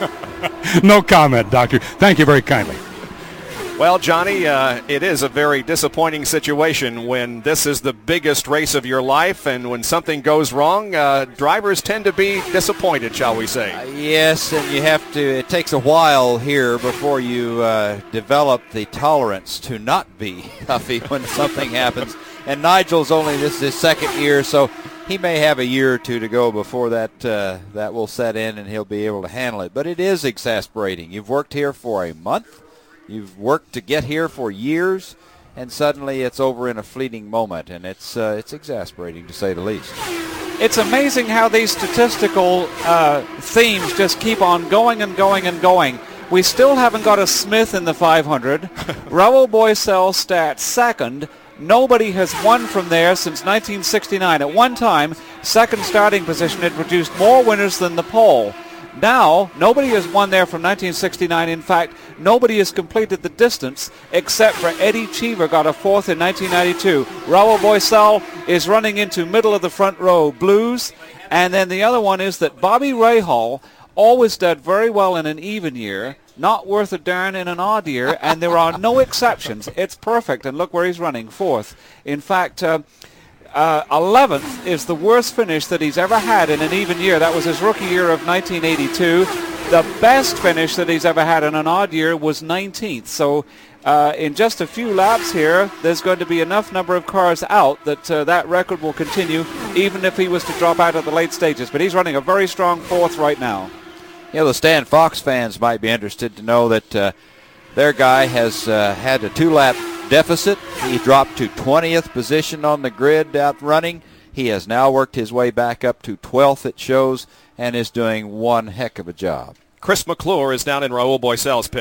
he? No comment, Doctor. Thank you very kindly. Well, Johnny, uh, it is a very disappointing situation when this is the biggest race of your life, and when something goes wrong, uh, drivers tend to be disappointed, shall we say. Uh, yes, and you have to, it takes a while here before you uh, develop the tolerance to not be huffy when something happens. And Nigel's only, this is his second year, so he may have a year or two to go before that uh, that will set in and he'll be able to handle it. But it is exasperating. You've worked here for a month. You've worked to get here for years, and suddenly it's over in a fleeting moment, and it's uh, it's exasperating to say the least. It's amazing how these statistical uh, themes just keep on going and going and going. We still haven't got a Smith in the five hundred. Raul Boesel stats second. Nobody has won from there since nineteen sixty-nine. At one time, second starting position had produced more winners than the pole. Now, nobody has won there from nineteen sixty-nine. In fact, nobody has completed the distance except for Eddie Cheever got a fourth in nineteen ninety-two. Raul Boesel is running into middle of the front row blues. And then the other one is that Bobby Rahal always did very well in an even year, not worth a darn in an odd year, and there are no exceptions. It's perfect, and look where he's running, fourth. In fact, uh, Uh, eleventh is the worst finish that he's ever had in an even year. That was his rookie year of nineteen eighty-two. The best finish that he's ever had in an odd year was nineteenth. So uh, in just a few laps here, there's going to be enough number of cars out that uh, that record will continue, even if he was to drop out at the late stages. But he's running a very strong fourth right now. You know, the Stan Fox fans might be interested to know that uh, their guy has uh, had a two-lap deficit. He dropped to twentieth position on the grid out running. He has now worked his way back up to twelfth, it shows, and is doing one heck of a job. Chris McClure is down in Raul Boesel's pit.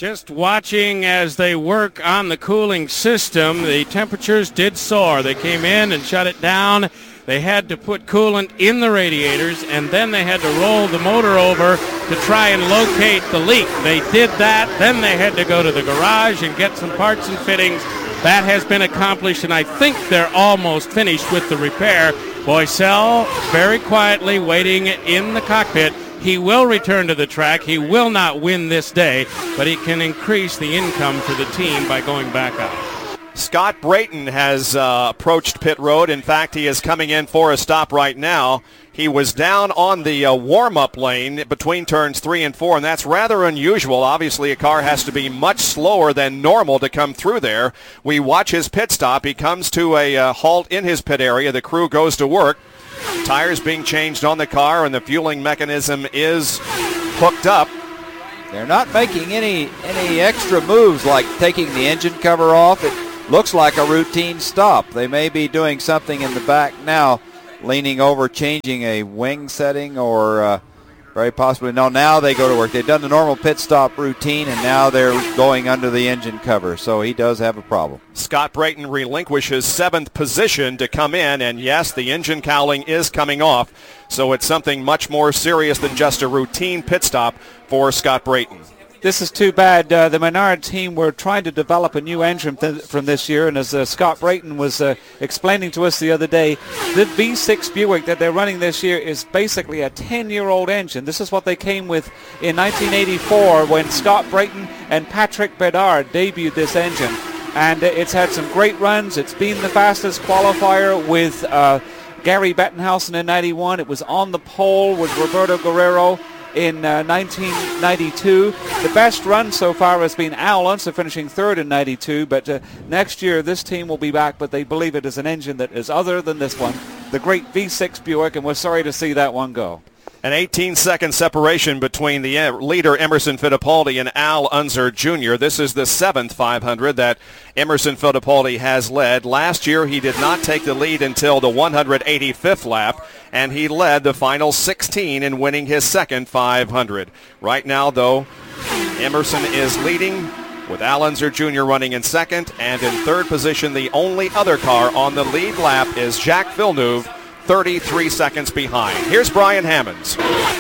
Just watching as they work on the cooling system, the temperatures did soar. They came in and shut it down. They had to put coolant in the radiators, and then they had to roll the motor over to try and locate the leak. They did that. Then they had to go to the garage and get some parts and fittings. That has been accomplished, and I think they're almost finished with the repair. Boycel very quietly waiting in the cockpit. He will return to the track. He will not win this day, but he can increase the income for the team by going back out. Scott Brayton has uh, approached pit road. In fact, he is coming in for a stop right now. He was down on the uh, warm-up lane between turns three and four, and that's rather unusual. Obviously, a car has to be much slower than normal to come through there. We watch his pit stop. He comes to a uh, halt in his pit area. The crew goes to work. Tires being changed on the car, and the fueling mechanism is hooked up. They're not making any any extra moves like taking the engine cover off. It looks like a routine stop. They may be doing something in the back now, leaning over, changing a wing setting, or uh, very possibly, no, now they go to work. They've done the normal pit stop routine, and now they're going under the engine cover, so he does have a problem. Scott Brayton relinquishes seventh position to come in, and yes, the engine cowling is coming off, so it's something much more serious than just a routine pit stop for Scott Brayton. This is too bad. Uh, the Menard team were trying to develop a new engine th- from this year, and as uh, Scott Brayton was uh, explaining to us the other day, the V six Buick that they're running this year is basically a ten-year-old engine. This is what they came with in nineteen eighty-four when Scott Brayton and Patrick Bedard debuted this engine. And uh, it's had some great runs. It's been the fastest qualifier with uh, Gary Bettenhausen in ninety-one. It was on the pole with Roberto Guerrero in uh, nineteen ninety-two. The best run so far has been Al Unser finishing third in ninety-two, but uh, next year this team will be back, but they believe it is an engine that is other than this one, the great V six Buick, and we're sorry to see that one go. An eighteen-second separation between the leader Emerson Fittipaldi and Al Unser Junior This is the seventh five hundred that Emerson Fittipaldi has led. Last year he did not take the lead until the one hundred eighty-fifth lap, and he led the final sixteen in winning his second five hundred. Right now, though, Emerson is leading with Al Unser Junior running in second, and in third position, the only other car on the lead lap is Jacques Villeneuve, thirty-three seconds behind. Here's Brian Hammonds.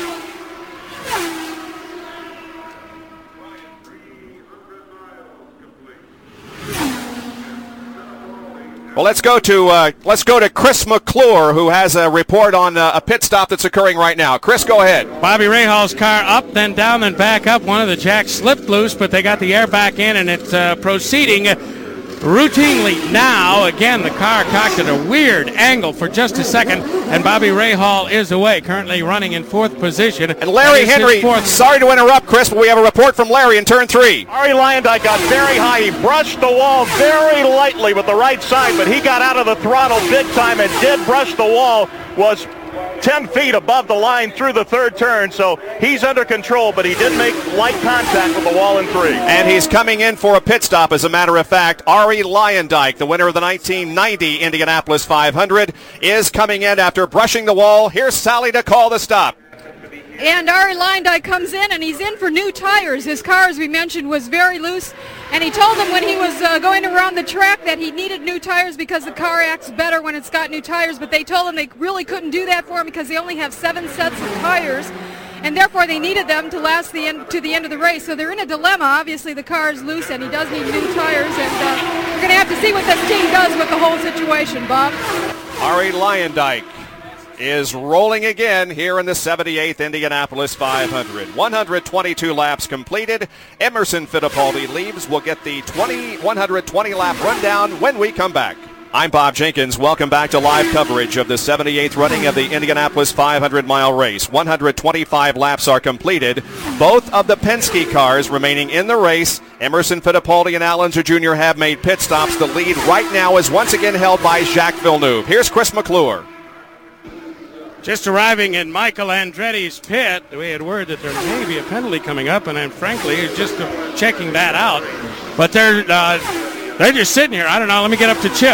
Well, let's go to uh, let's go to Chris McClure, who has a report on uh, a pit stop that's occurring right now. Chris, go ahead. Bobby Rahal's car up, then down, then back up. One of the jacks slipped loose, but they got the air back in, and it's uh, proceeding routinely now. Again, the car cocked at a weird angle for just a second, and Bobby Rahal is away, currently running in fourth position. And Larry Henry, sorry to interrupt, Chris, but we have a report from Larry in turn three. Ari Lyondike got very high. He brushed the wall very lightly with the right side, but he got out of the throttle big time and did brush the wall, was ten feet above the line through the third turn, so he's under control, but he did make light contact with the wall in three. And he's coming in for a pit stop, as a matter of fact. Ari Lyondike, the winner of the nineteen ninety Indianapolis five hundred, is coming in after brushing the wall. Here's Sally to call the stop. And Ari Lyondike comes in, and he's in for new tires. His car, as we mentioned, was very loose, and he told them when he was uh, going around the track that he needed new tires because the car acts better when it's got new tires, but they told him they really couldn't do that for him because they only have seven sets of tires, and therefore they needed them to last the end, to the end of the race. So they're in a dilemma. Obviously the car is loose, and he does need new tires, and uh, we're going to have to see what this team does with the whole situation, Bob. Ari Lyondike is rolling again here in the seventy-eighth Indianapolis five hundred. one hundred twenty-two laps completed. Emerson Fittipaldi leaves. We'll get the one hundred twenty lap rundown when we come back. I'm Bob Jenkins. Welcome back to live coverage of the seventy-eighth running of the Indianapolis five hundred mile race. one hundred twenty-five laps are completed. Both of the Penske cars remaining in the race. Emerson Fittipaldi and Al Unser Junior have made pit stops. The lead right now is once again held by Jacques Villeneuve. Here's Chris McClure. Just arriving in Michael Andretti's pit, we had word that there may be a penalty coming up, and I'm frankly just uh, checking that out. But they're uh, they're just sitting here. I don't know. Let me get up to Chip.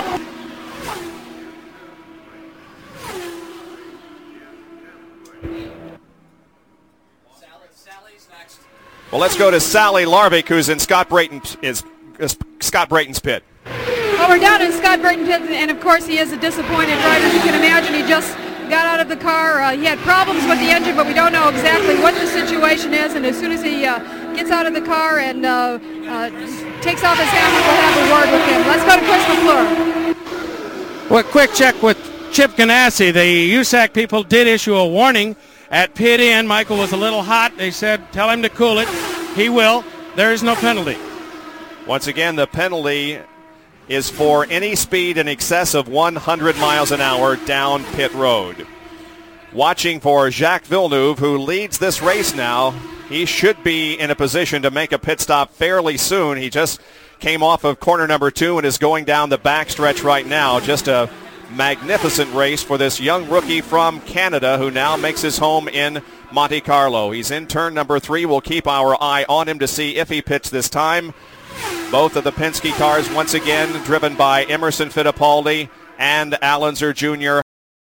Sally, Sally, Well, let's go to Sally Larvick, who's in Scott Brayton is, is Scott Brayton's pit. Well, we're down in Scott Brayton's pit, and of course he is a disappointed driver. As you can imagine, he just got out of the car. Uh, he had problems with the engine, but we don't know exactly what the situation is. And as soon as he uh, gets out of the car and uh, uh, takes off his helmet, we'll have a word with him. Let's go to Chris McClure. Well, quick check with Chip Ganassi. The U S A C people did issue a warning at pit in. Michael was a little hot. They said, tell him to cool it. He will. There is no penalty. Once again, the penalty is for any speed in excess of one hundred miles an hour down pit road. Watching for Jacques Villeneuve, who leads this race now. He should be in a position to make a pit stop fairly soon. He just came off of corner number two and is going down the backstretch right now. Just a magnificent race for this young rookie from Canada who now makes his home in Monte Carlo. He's in turn number three. We'll keep our eye on him to see if he pits this time. Both of the Penske cars once again driven by Emerson Fittipaldi and Alonso Junior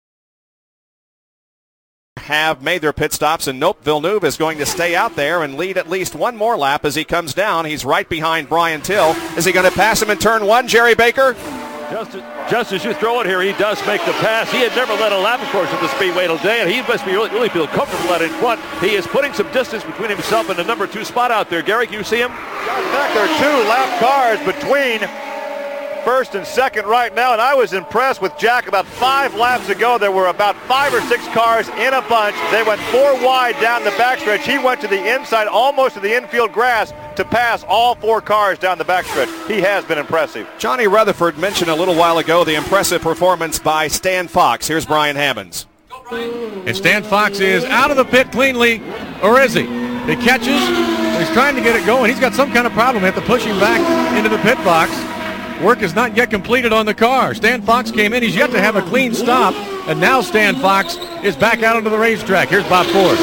have made their pit stops, and nope, Villeneuve is going to stay out there and lead at least one more lap as he comes down. He's right behind Brian Till. Is he going to pass him in turn one, Jerry Baker? Just, just as you throw it here, he does make the pass. He had never led a lap, of course, at the Speedway today, and he must be really, really feel comfortable out in front. He is putting some distance between himself and the number two spot out there. Gary, can you see him? In fact, there are two lap cars between first and second right now, and I was impressed with Jack. About five laps ago, there were about five or six cars in a bunch. They went four wide down the backstretch. He went to the inside, almost to the infield grass, to pass all four cars down the backstretch. He has been impressive. Johnny Rutherford mentioned a little while ago the impressive performance by Stan Fox. Here's Brian Hammonds. And Stan Fox is out of the pit cleanly, or is he? He catches, he's trying to get it going. He's got some kind of problem. They have to push him back into the pit box. Work is not yet completed on the car. Stan Fox came in. He's yet to have a clean stop. And now Stan Fox is back out onto the racetrack. Here's Bob Ford.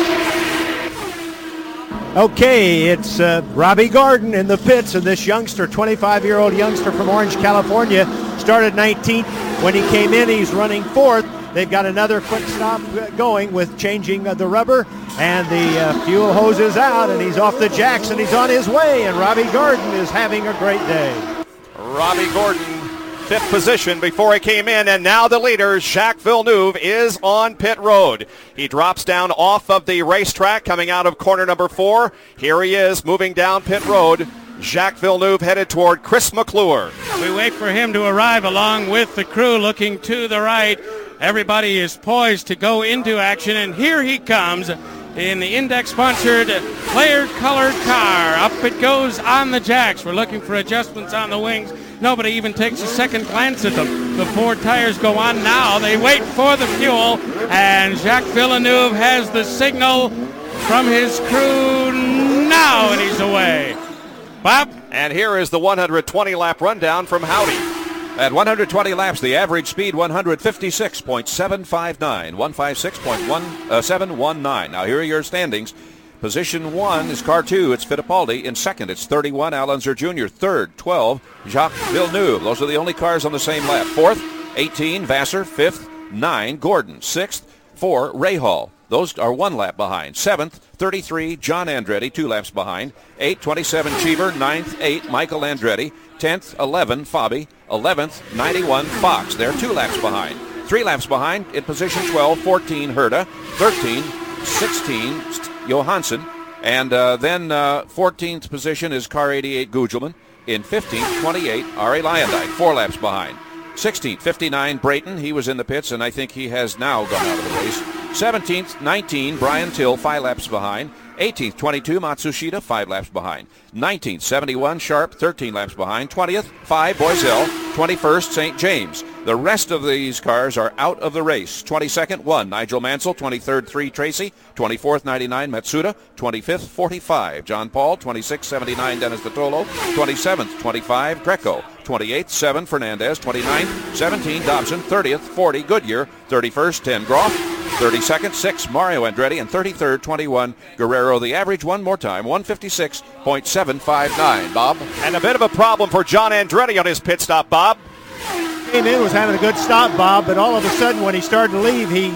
Okay, it's uh, Robbie Gordon in the pits, and this youngster, twenty-five-year-old youngster from Orange, California, started nineteenth. When he came in, he's running fourth. They've got another quick stop going with changing uh, the rubber, and the uh, fuel hose is out, and he's off the jacks, and he's on his way, and Robbie Gordon is having a great day. Robbie Gordon, fifth position before he came in, and now the leader, Jacques Villeneuve, is on pit road. He drops down off of the racetrack coming out of corner number four. Here he is moving down pit road. Jacques Villeneuve headed toward Chris McClure. We wait for him to arrive along with the crew looking to the right. Everybody is poised to go into action, and here he comes in the index-sponsored player-colored car. Up it goes on the jacks. We're looking for adjustments on the wings. Nobody even takes a second glance at them. The four tires go on now. They wait for the fuel, and Jacques Villeneuve has the signal from his crew now, and he's away. Bob? And here is the one hundred twenty lap rundown from Howdy. At one hundred twenty laps, the average speed one fifty-six point seven five nine, one fifty-six point seven one nine. Now here are your standings. Position one is car two. It's Fittipaldi. In second, it's thirty-one, Alonso Junior Third, twelve, Jacques Villeneuve. Those are the only cars on the same lap. Fourth, eighteen, Vassar. Fifth, nine, Gordon. Sixth, four, Rahal. Those are one lap behind. Seventh, thirty-three, John Andretti, two laps behind. Eight, twenty-seven, Cheever. Ninth, eight, Michael Andretti. Tenth, eleven, Fabi. Eleventh, ninety-one, Fox. They're two laps behind. Three laps behind in position twelve, fourteen, Herta. thirteen, sixteen, Johansson. And uh, then uh, fourteenth position is car eighty-eight, Gugelman. In fifteenth, twenty-eight, Ari Lyondike, four laps behind. sixteenth, fifty-nine, Brayton. He was in the pits, and I think he has now gone out of the race. seventeenth, nineteen, Brian Till, five laps behind. eighteenth, twenty-two, Matsushita, five laps behind. nineteenth, seventy-one, Sharp, thirteen laps behind. twentieth, five, Boisel. twenty-first, Saint James. The rest of these cars are out of the race. twenty-second, one, Nigel Mansell. twenty-third, three, Tracy. twenty-fourth, ninety-nine, Matsuda. twenty-fifth, forty-five, John Paul. twenty-sixth, seventy-nine, Dennis Vitolo. twenty-seventh, twenty-five, Greco. twenty-eighth, seven, Fernandez. twenty-ninth, seventeen, Dobson. thirtieth, forty, Goodyear. thirty-first, ten, Groff. thirty-second, six, Mario Andretti. And thirty-third, twenty-one, Guerrero. The average, one more time, one fifty-six point seven five nine. Bob? And a bit of a problem for John Andretti on his pit stop, Bob. Came in, was having a good stop, Bob, but all of a sudden when he started to leave, he uh,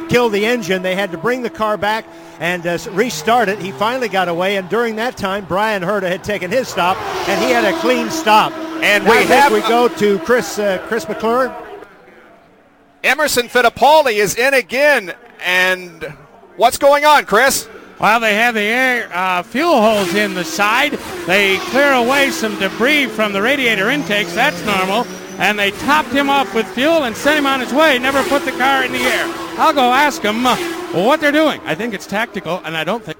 kill the engine. They had to bring the car back and uh, restart it. He finally got away, and during that time, Brian Herta had taken his stop, and he had a clean stop. And now we have we go to Chris uh, Chris McClure. Emerson Fittipaldi is in again, and what's going on, Chris? Well, they have the air uh, fuel holes in the side. They clear away some debris from the radiator intakes. That's normal. And they topped him off with fuel and sent him on his way. Never put the car in the air. I'll go ask them uh, what they're doing. I think it's tactical, and I don't think.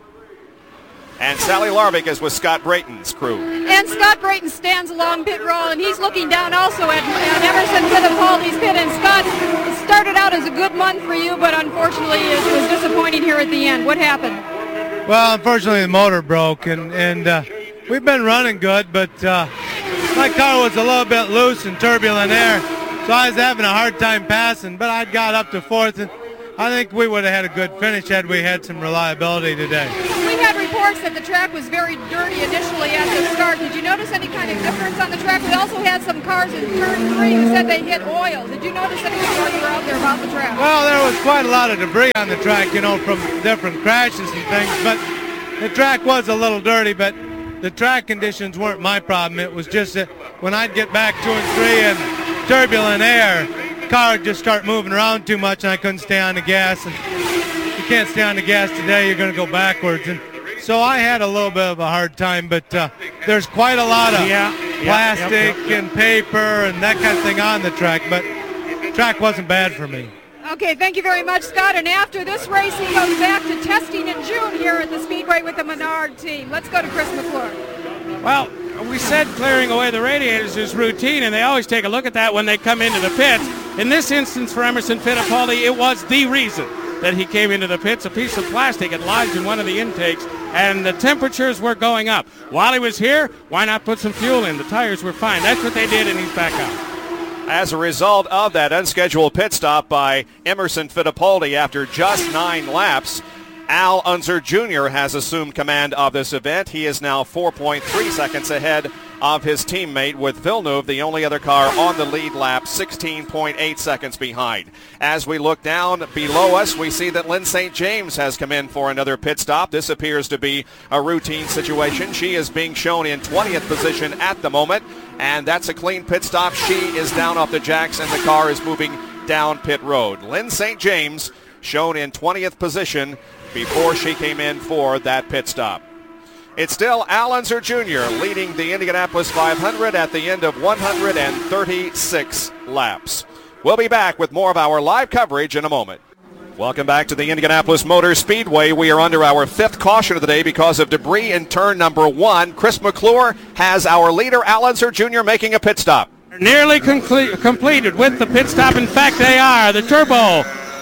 And Sally Larvik is with Scott Brayton's crew. And Scott Brayton stands along pit row, and he's looking down also at, at Emerson Fittipaldi's pit. And Scott, it started out as a good month for you, but unfortunately it was disappointing here at the end. What happened? Well, unfortunately the motor broke, and, and uh, we've been running good, but uh, my car was a little bit loose in turbulent air, so I was having a hard time passing, but I got up to fourth, and I think we would have had a good finish had we had some reliability today. We had reports that the track was very dirty initially at the start. Did you notice any kind of difference on the track? We also had some cars in turn three who said they hit oil. Did you notice anything while you were out there about the track? Well, there was quite a lot of debris on the track, you know, from different crashes and things, but the track was a little dirty, but the track conditions weren't my problem. It was just that when I'd get back two and three in turbulent air, the car would just start moving around too much, and I couldn't stay on the gas. And you can't stay on the gas today, you're going to go backwards. And so I had a little bit of a hard time, but uh, there's quite a lot of yeah, plastic yep, yep, yep. and paper and that kind of thing on the track, but the track wasn't bad for me. Okay, thank you very much, Scott. And after this race, he goes back to testing in June here at the Speedway with the Menard team. Let's go to Chris McClure. Well, we said clearing away the radiators is routine, and they always take a look at that when they come into the pits. In this instance for Emerson Fittipaldi, it was the reason that he came into the pits. A piece of plastic had lodged in one of the intakes, and the temperatures were going up. While he was here, why not put some fuel in? The tires were fine. That's what they did, and he's back out. As a result of that unscheduled pit stop by Emerson Fittipaldi after just nine laps, Al Unser Junior has assumed command of this event. He is now four point three seconds ahead of his teammate, with Villeneuve, the only other car on the lead lap, sixteen point eight seconds behind. As we look down below us, we see that Lynn Saint James has come in for another pit stop. This appears to be a routine situation. She is being shown in twentieth position at the moment, and that's a clean pit stop. She is down off the jacks, and the car is moving down pit road. Lynn Saint James shown in twentieth position before she came in for that pit stop. It's still Al Unser Junior leading the Indianapolis five hundred at the end of one hundred thirty-six laps. We'll be back with more of our live coverage in a moment. Welcome back to the Indianapolis Motor Speedway. We are under our fifth caution of the day because of debris in turn number one. Chris McClure has our leader, Al Unser Junior, making a pit stop. Nearly conclu- completed with the pit stop. In fact, they are. The turbo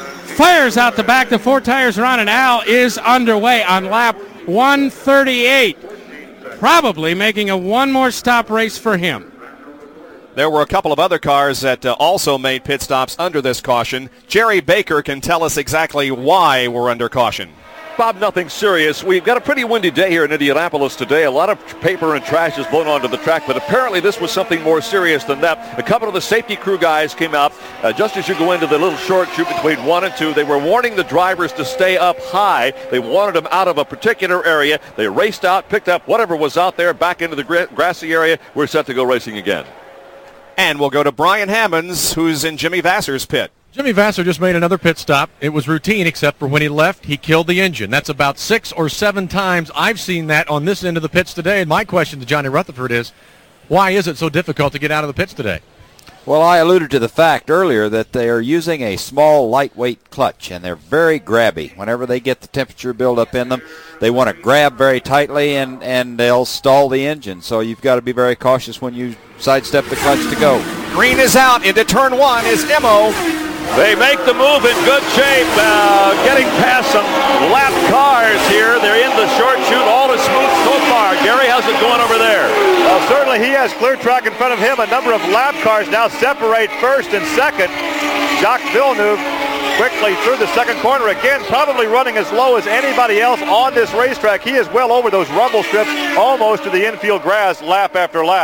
fires out the back. The four tires are on, and Al is underway on lap one thirty-eight. Probably making a one more stop race for him. There were a couple of other cars that uh, also made pit stops under this caution. Jerry Baker can tell us exactly why we're under caution. Bob, nothing serious. We've got a pretty windy day here in Indianapolis today. A lot of paper and trash is blown onto the track, but apparently this was something more serious than that. A couple of the safety crew guys came out uh, just as you go into the little short chute between one and two. They were warning the drivers to stay up high. They wanted them out of a particular area. They raced out, picked up whatever was out there, back into the gra- grassy area. We're set to go racing again. And we'll go to Brian Hammonds, who's in Jimmy Vassar's pit. Jimmy Vasser just made another pit stop. It was routine, except for when he left, he killed the engine. That's about six or seven times I've seen that on this end of the pits today. And my question to Johnny Rutherford is, why is it so difficult to get out of the pits today? Well, I alluded to the fact earlier that they are using a small, lightweight clutch, and they're very grabby. Whenever they get the temperature buildup in them, they want to grab very tightly, and, and they'll stall the engine. So you've got to be very cautious when you sidestep the clutch to go. Green is out. Into turn one is Emo. They make the move in good shape, uh, getting past some lap cars here. They're in the short chute. All is smooth so far. Gary, how's it going over there? Well, certainly he has clear track in front of him. A number of lap cars now separate first and second. Jacques Villeneuve quickly through the second corner. Again, probably running as low as anybody else on this racetrack. He is well over those rumble strips, almost to the infield grass lap after lap.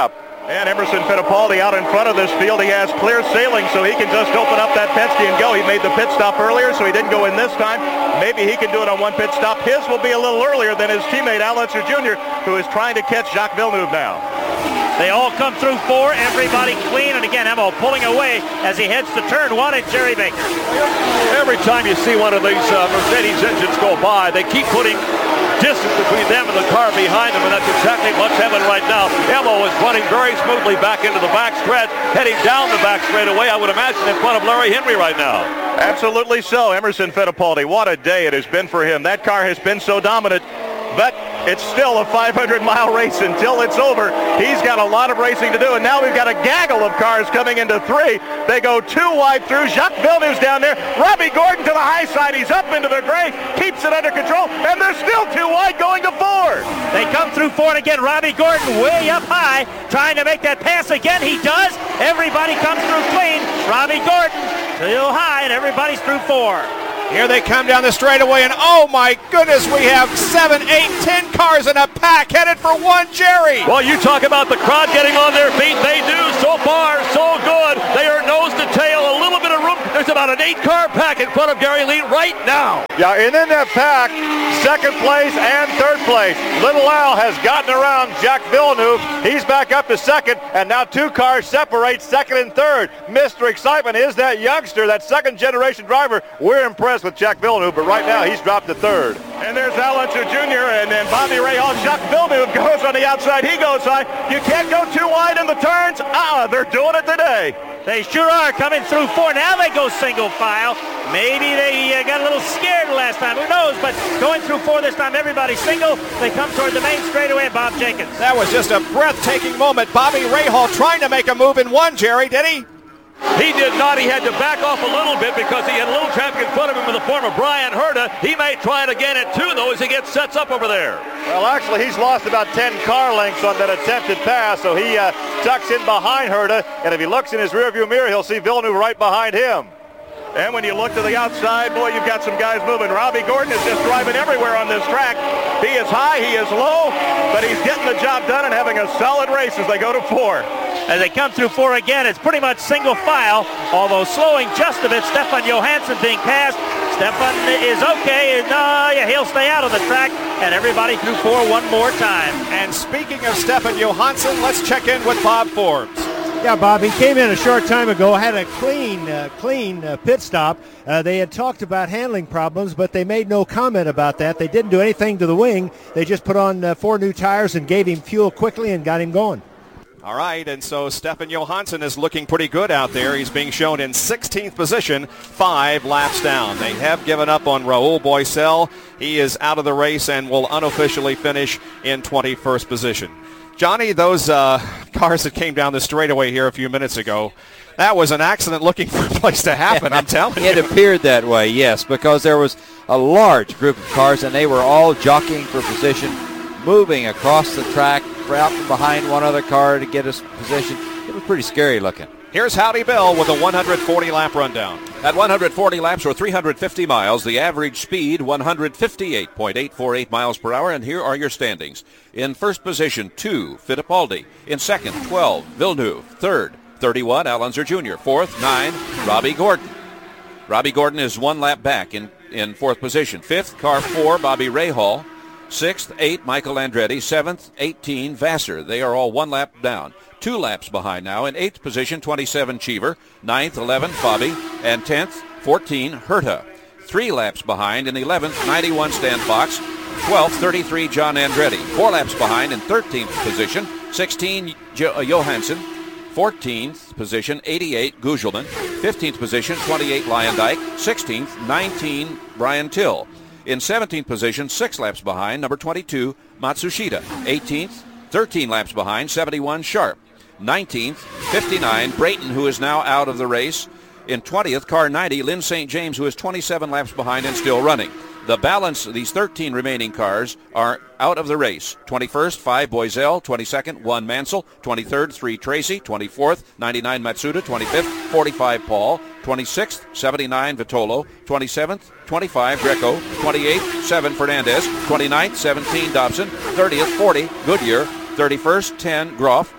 And Emerson Fittipaldi out in front of this field. He has clear sailing, so he can just open up that Penske and go. He made the pit stop earlier, so he didn't go in this time. Maybe he can do it on one pit stop. His will be a little earlier than his teammate Al Unser Junior, who is trying to catch Jacques Villeneuve now. They all come through four, everybody clean, and again, Emo pulling away as he heads to turn one at Jerry Baker. Every time you see one of these uh, Mercedes engines go by, they keep putting distance between them and the car behind them, and that's exactly what's happening right now. Emo is running very smoothly back into the back stretch, heading down the back straightaway, I would imagine, in front of Larry Henry right now. Absolutely so. Emerson Fittipaldi, what a day it has been for him. That car has been so dominant, but it's still a five hundred mile race until it's over. He's got a lot of racing to do, and now we've got a gaggle of cars coming into three. They go two wide through. Jacques Villeneuve's down there. Robbie Gordon to the high side. He's up into the gray, keeps it under control, and they're still two wide going to four. They come through four, and again, Robbie Gordon way up high, trying to make that pass again. He does. Everybody comes through clean. Robbie Gordon still high, and everybody's through four. Here they come down the straightaway, and oh my goodness, we have seven, eight, ten cars in a pack headed for one Jerry. Well, you talk about the crowd getting on their feet. They do. So far, so good. They are nose to tail, a little bit of room. There's about an eight-car pack in front of Gary Lee right now. Yeah, and in that pack, second place and third place. Little Al has gotten around Jacques Villeneuve. He's back up to second, and now two cars separate second and third. Mister Excitement is that youngster, that second-generation driver. We're impressed with Jacques Villeneuve, but right now he's dropped to third. And there's Al Unser Junior and then Bobby Rahal. Jacques Villeneuve goes on the outside. He goes high. You can't go too wide in the turns. Ah, they're doing it today. They sure are coming through four. Now they go single file. Maybe they uh, got a little scared last time. Who knows? But going through four this time, everybody's single. They come toward the main straightaway and Bob Jenkins. That was just a breathtaking moment. Bobby Rahal trying to make a move in one, Jerry, did he? He did not. He had to back off a little bit because he had a little traffic in front of him in the form of Brian Herta. He may try it again at two, though, as he gets sets up over there. Well, actually, he's lost about ten car lengths on that attempted pass, so he uh, tucks in behind Herta, and if he looks in his rearview mirror, he'll see Villeneuve right behind him. And when you look to the outside, boy, you've got some guys moving. Robbie Gordon is just driving everywhere on this track. He is high, he is low, but he's getting the job done and having a solid race as they go to four. As they come through four again, it's pretty much single file, although slowing just a bit. Stefan Johansson being passed. Stefan is okay, and uh, yeah, he'll stay out of the track, and everybody through four one more time. And speaking of Stefan Johansson, let's check in with Bob Forbes. Yeah, Bob, he came in a short time ago, had a clean, uh, clean uh, pit stop. Uh, they had talked about handling problems, but they made no comment about that. They didn't do anything to the wing. They just put on uh, four new tires and gave him fuel quickly and got him going. All right, and so Stefan Johansson is looking pretty good out there. He's being shown in sixteenth position, five laps down. They have given up on Raul Boesel. He is out of the race and will unofficially finish in twenty-first position. Johnny, those uh, cars that came down the straightaway here a few minutes ago, that was an accident looking for a place to happen, I'm telling you. It appeared that way, yes, because there was a large group of cars, and they were all jockeying for position, moving across the track, out from behind one other car to get us position. It was pretty scary looking. Here's Howdy Bill with a one hundred forty lap rundown. At one hundred forty laps or three hundred fifty miles, the average speed one hundred fifty-eight point eight four eight miles per hour, and here are your standings. In first position, two, Fittipaldi. In second, twelve, Villeneuve. Third, thirty-one, Al Unser Junior Fourth, nine, Robbie Gordon. Robbie Gordon is one lap back in, in fourth position. Fifth, car four, Bobby Rahal. Sixth, eight, Michael Andretti. Seventh, eighteen, Vassar. They are all one lap down. Two laps behind now. In eighth position, twenty-seven, Cheever. Ninth, eleven, Bobby. And tenth, fourteen, Herta. Three laps behind. In eleventh, ninety-one, Stan Fox. twelfth, thirty-three, John Andretti. Four laps behind in thirteenth position, sixteen, jo- uh, Johansson. fourteenth position, eighty-eight, Gugelman. fifteenth position, twenty-eight, Lyondike. sixteenth, nineteen, Brian Till. In seventeenth position, six laps behind, number twenty-two, Matsushita. eighteenth, thirteen laps behind, seventy-one, Sharp. nineteenth, fifty-nine, Brayton, who is now out of the race. In twentieth, car ninety, Lynn Saint James, who is twenty-seven laps behind and still running. The balance of these thirteen remaining cars are out of the race. twenty-first, five, Boesel. twenty-second, one, Mansell. twenty-third, three, Tracy. twenty-fourth, ninety-nine, Matsuda. twenty-fifth, forty-five, Paul. twenty-sixth, seventy-nine, Vitolo. twenty-seventh, twenty-five, Greco. twenty-eighth, seven, Fernandez. twenty-ninth, seventeen, Dobson. thirtieth, forty, Goodyear. thirty-first, ten, Groff.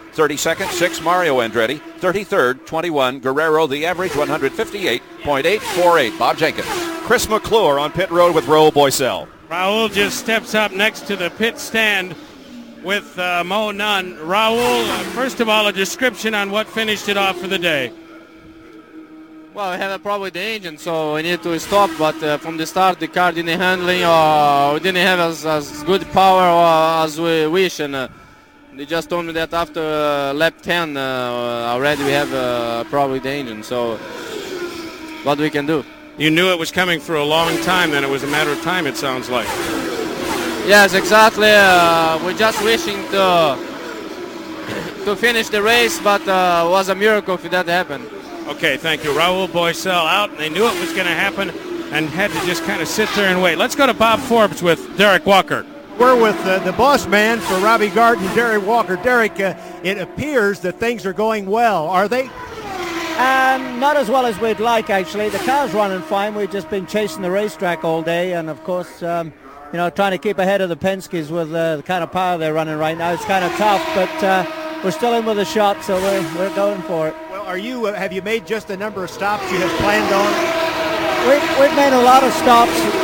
thirty-second, six, Mario Andretti. thirty-third, twenty-one, Guerrero. The average, one fifty-eight point eight four eight. Bob Jenkins. Chris McClure on pit road with Raul Boisel. Raul just steps up next to the pit stand with uh, Mo Nunn. Raul, uh, first of all, a description on what finished it off for the day. Well, we had a problem with the engine, so we needed to stop. But uh, from the start, the car didn't handling, or we didn't have as, as good power uh, as we wish. And uh, they just told me that after uh, lap ten, uh, already we have a problem with the engine. So, what we can do? You knew it was coming for a long time, then it was a matter of time, it sounds like. Yes, exactly. Uh, we're just wishing to to finish the race, but uh, it was a miracle if that happened. Okay, thank you. Raul Boisel out. They knew it was going to happen and had to just kind of sit there and wait. Let's go to Bob Forbes with Derek Walker. We're with uh, the boss man for Robbie Gardner, Derek Walker. Derek, uh, it appears that things are going well. Are they? Um, not as well as we'd like, actually. The car's running fine. We've just been chasing the racetrack all day, and of course, um, you know, trying to keep ahead of the Penske's with uh, the kind of power they're running right now. It's kind of tough, but uh, we're still in with a shot, so we're, we're going for it. Well, are you? Uh, have you made just the number of stops you have planned on? We've, we've made a lot of stops.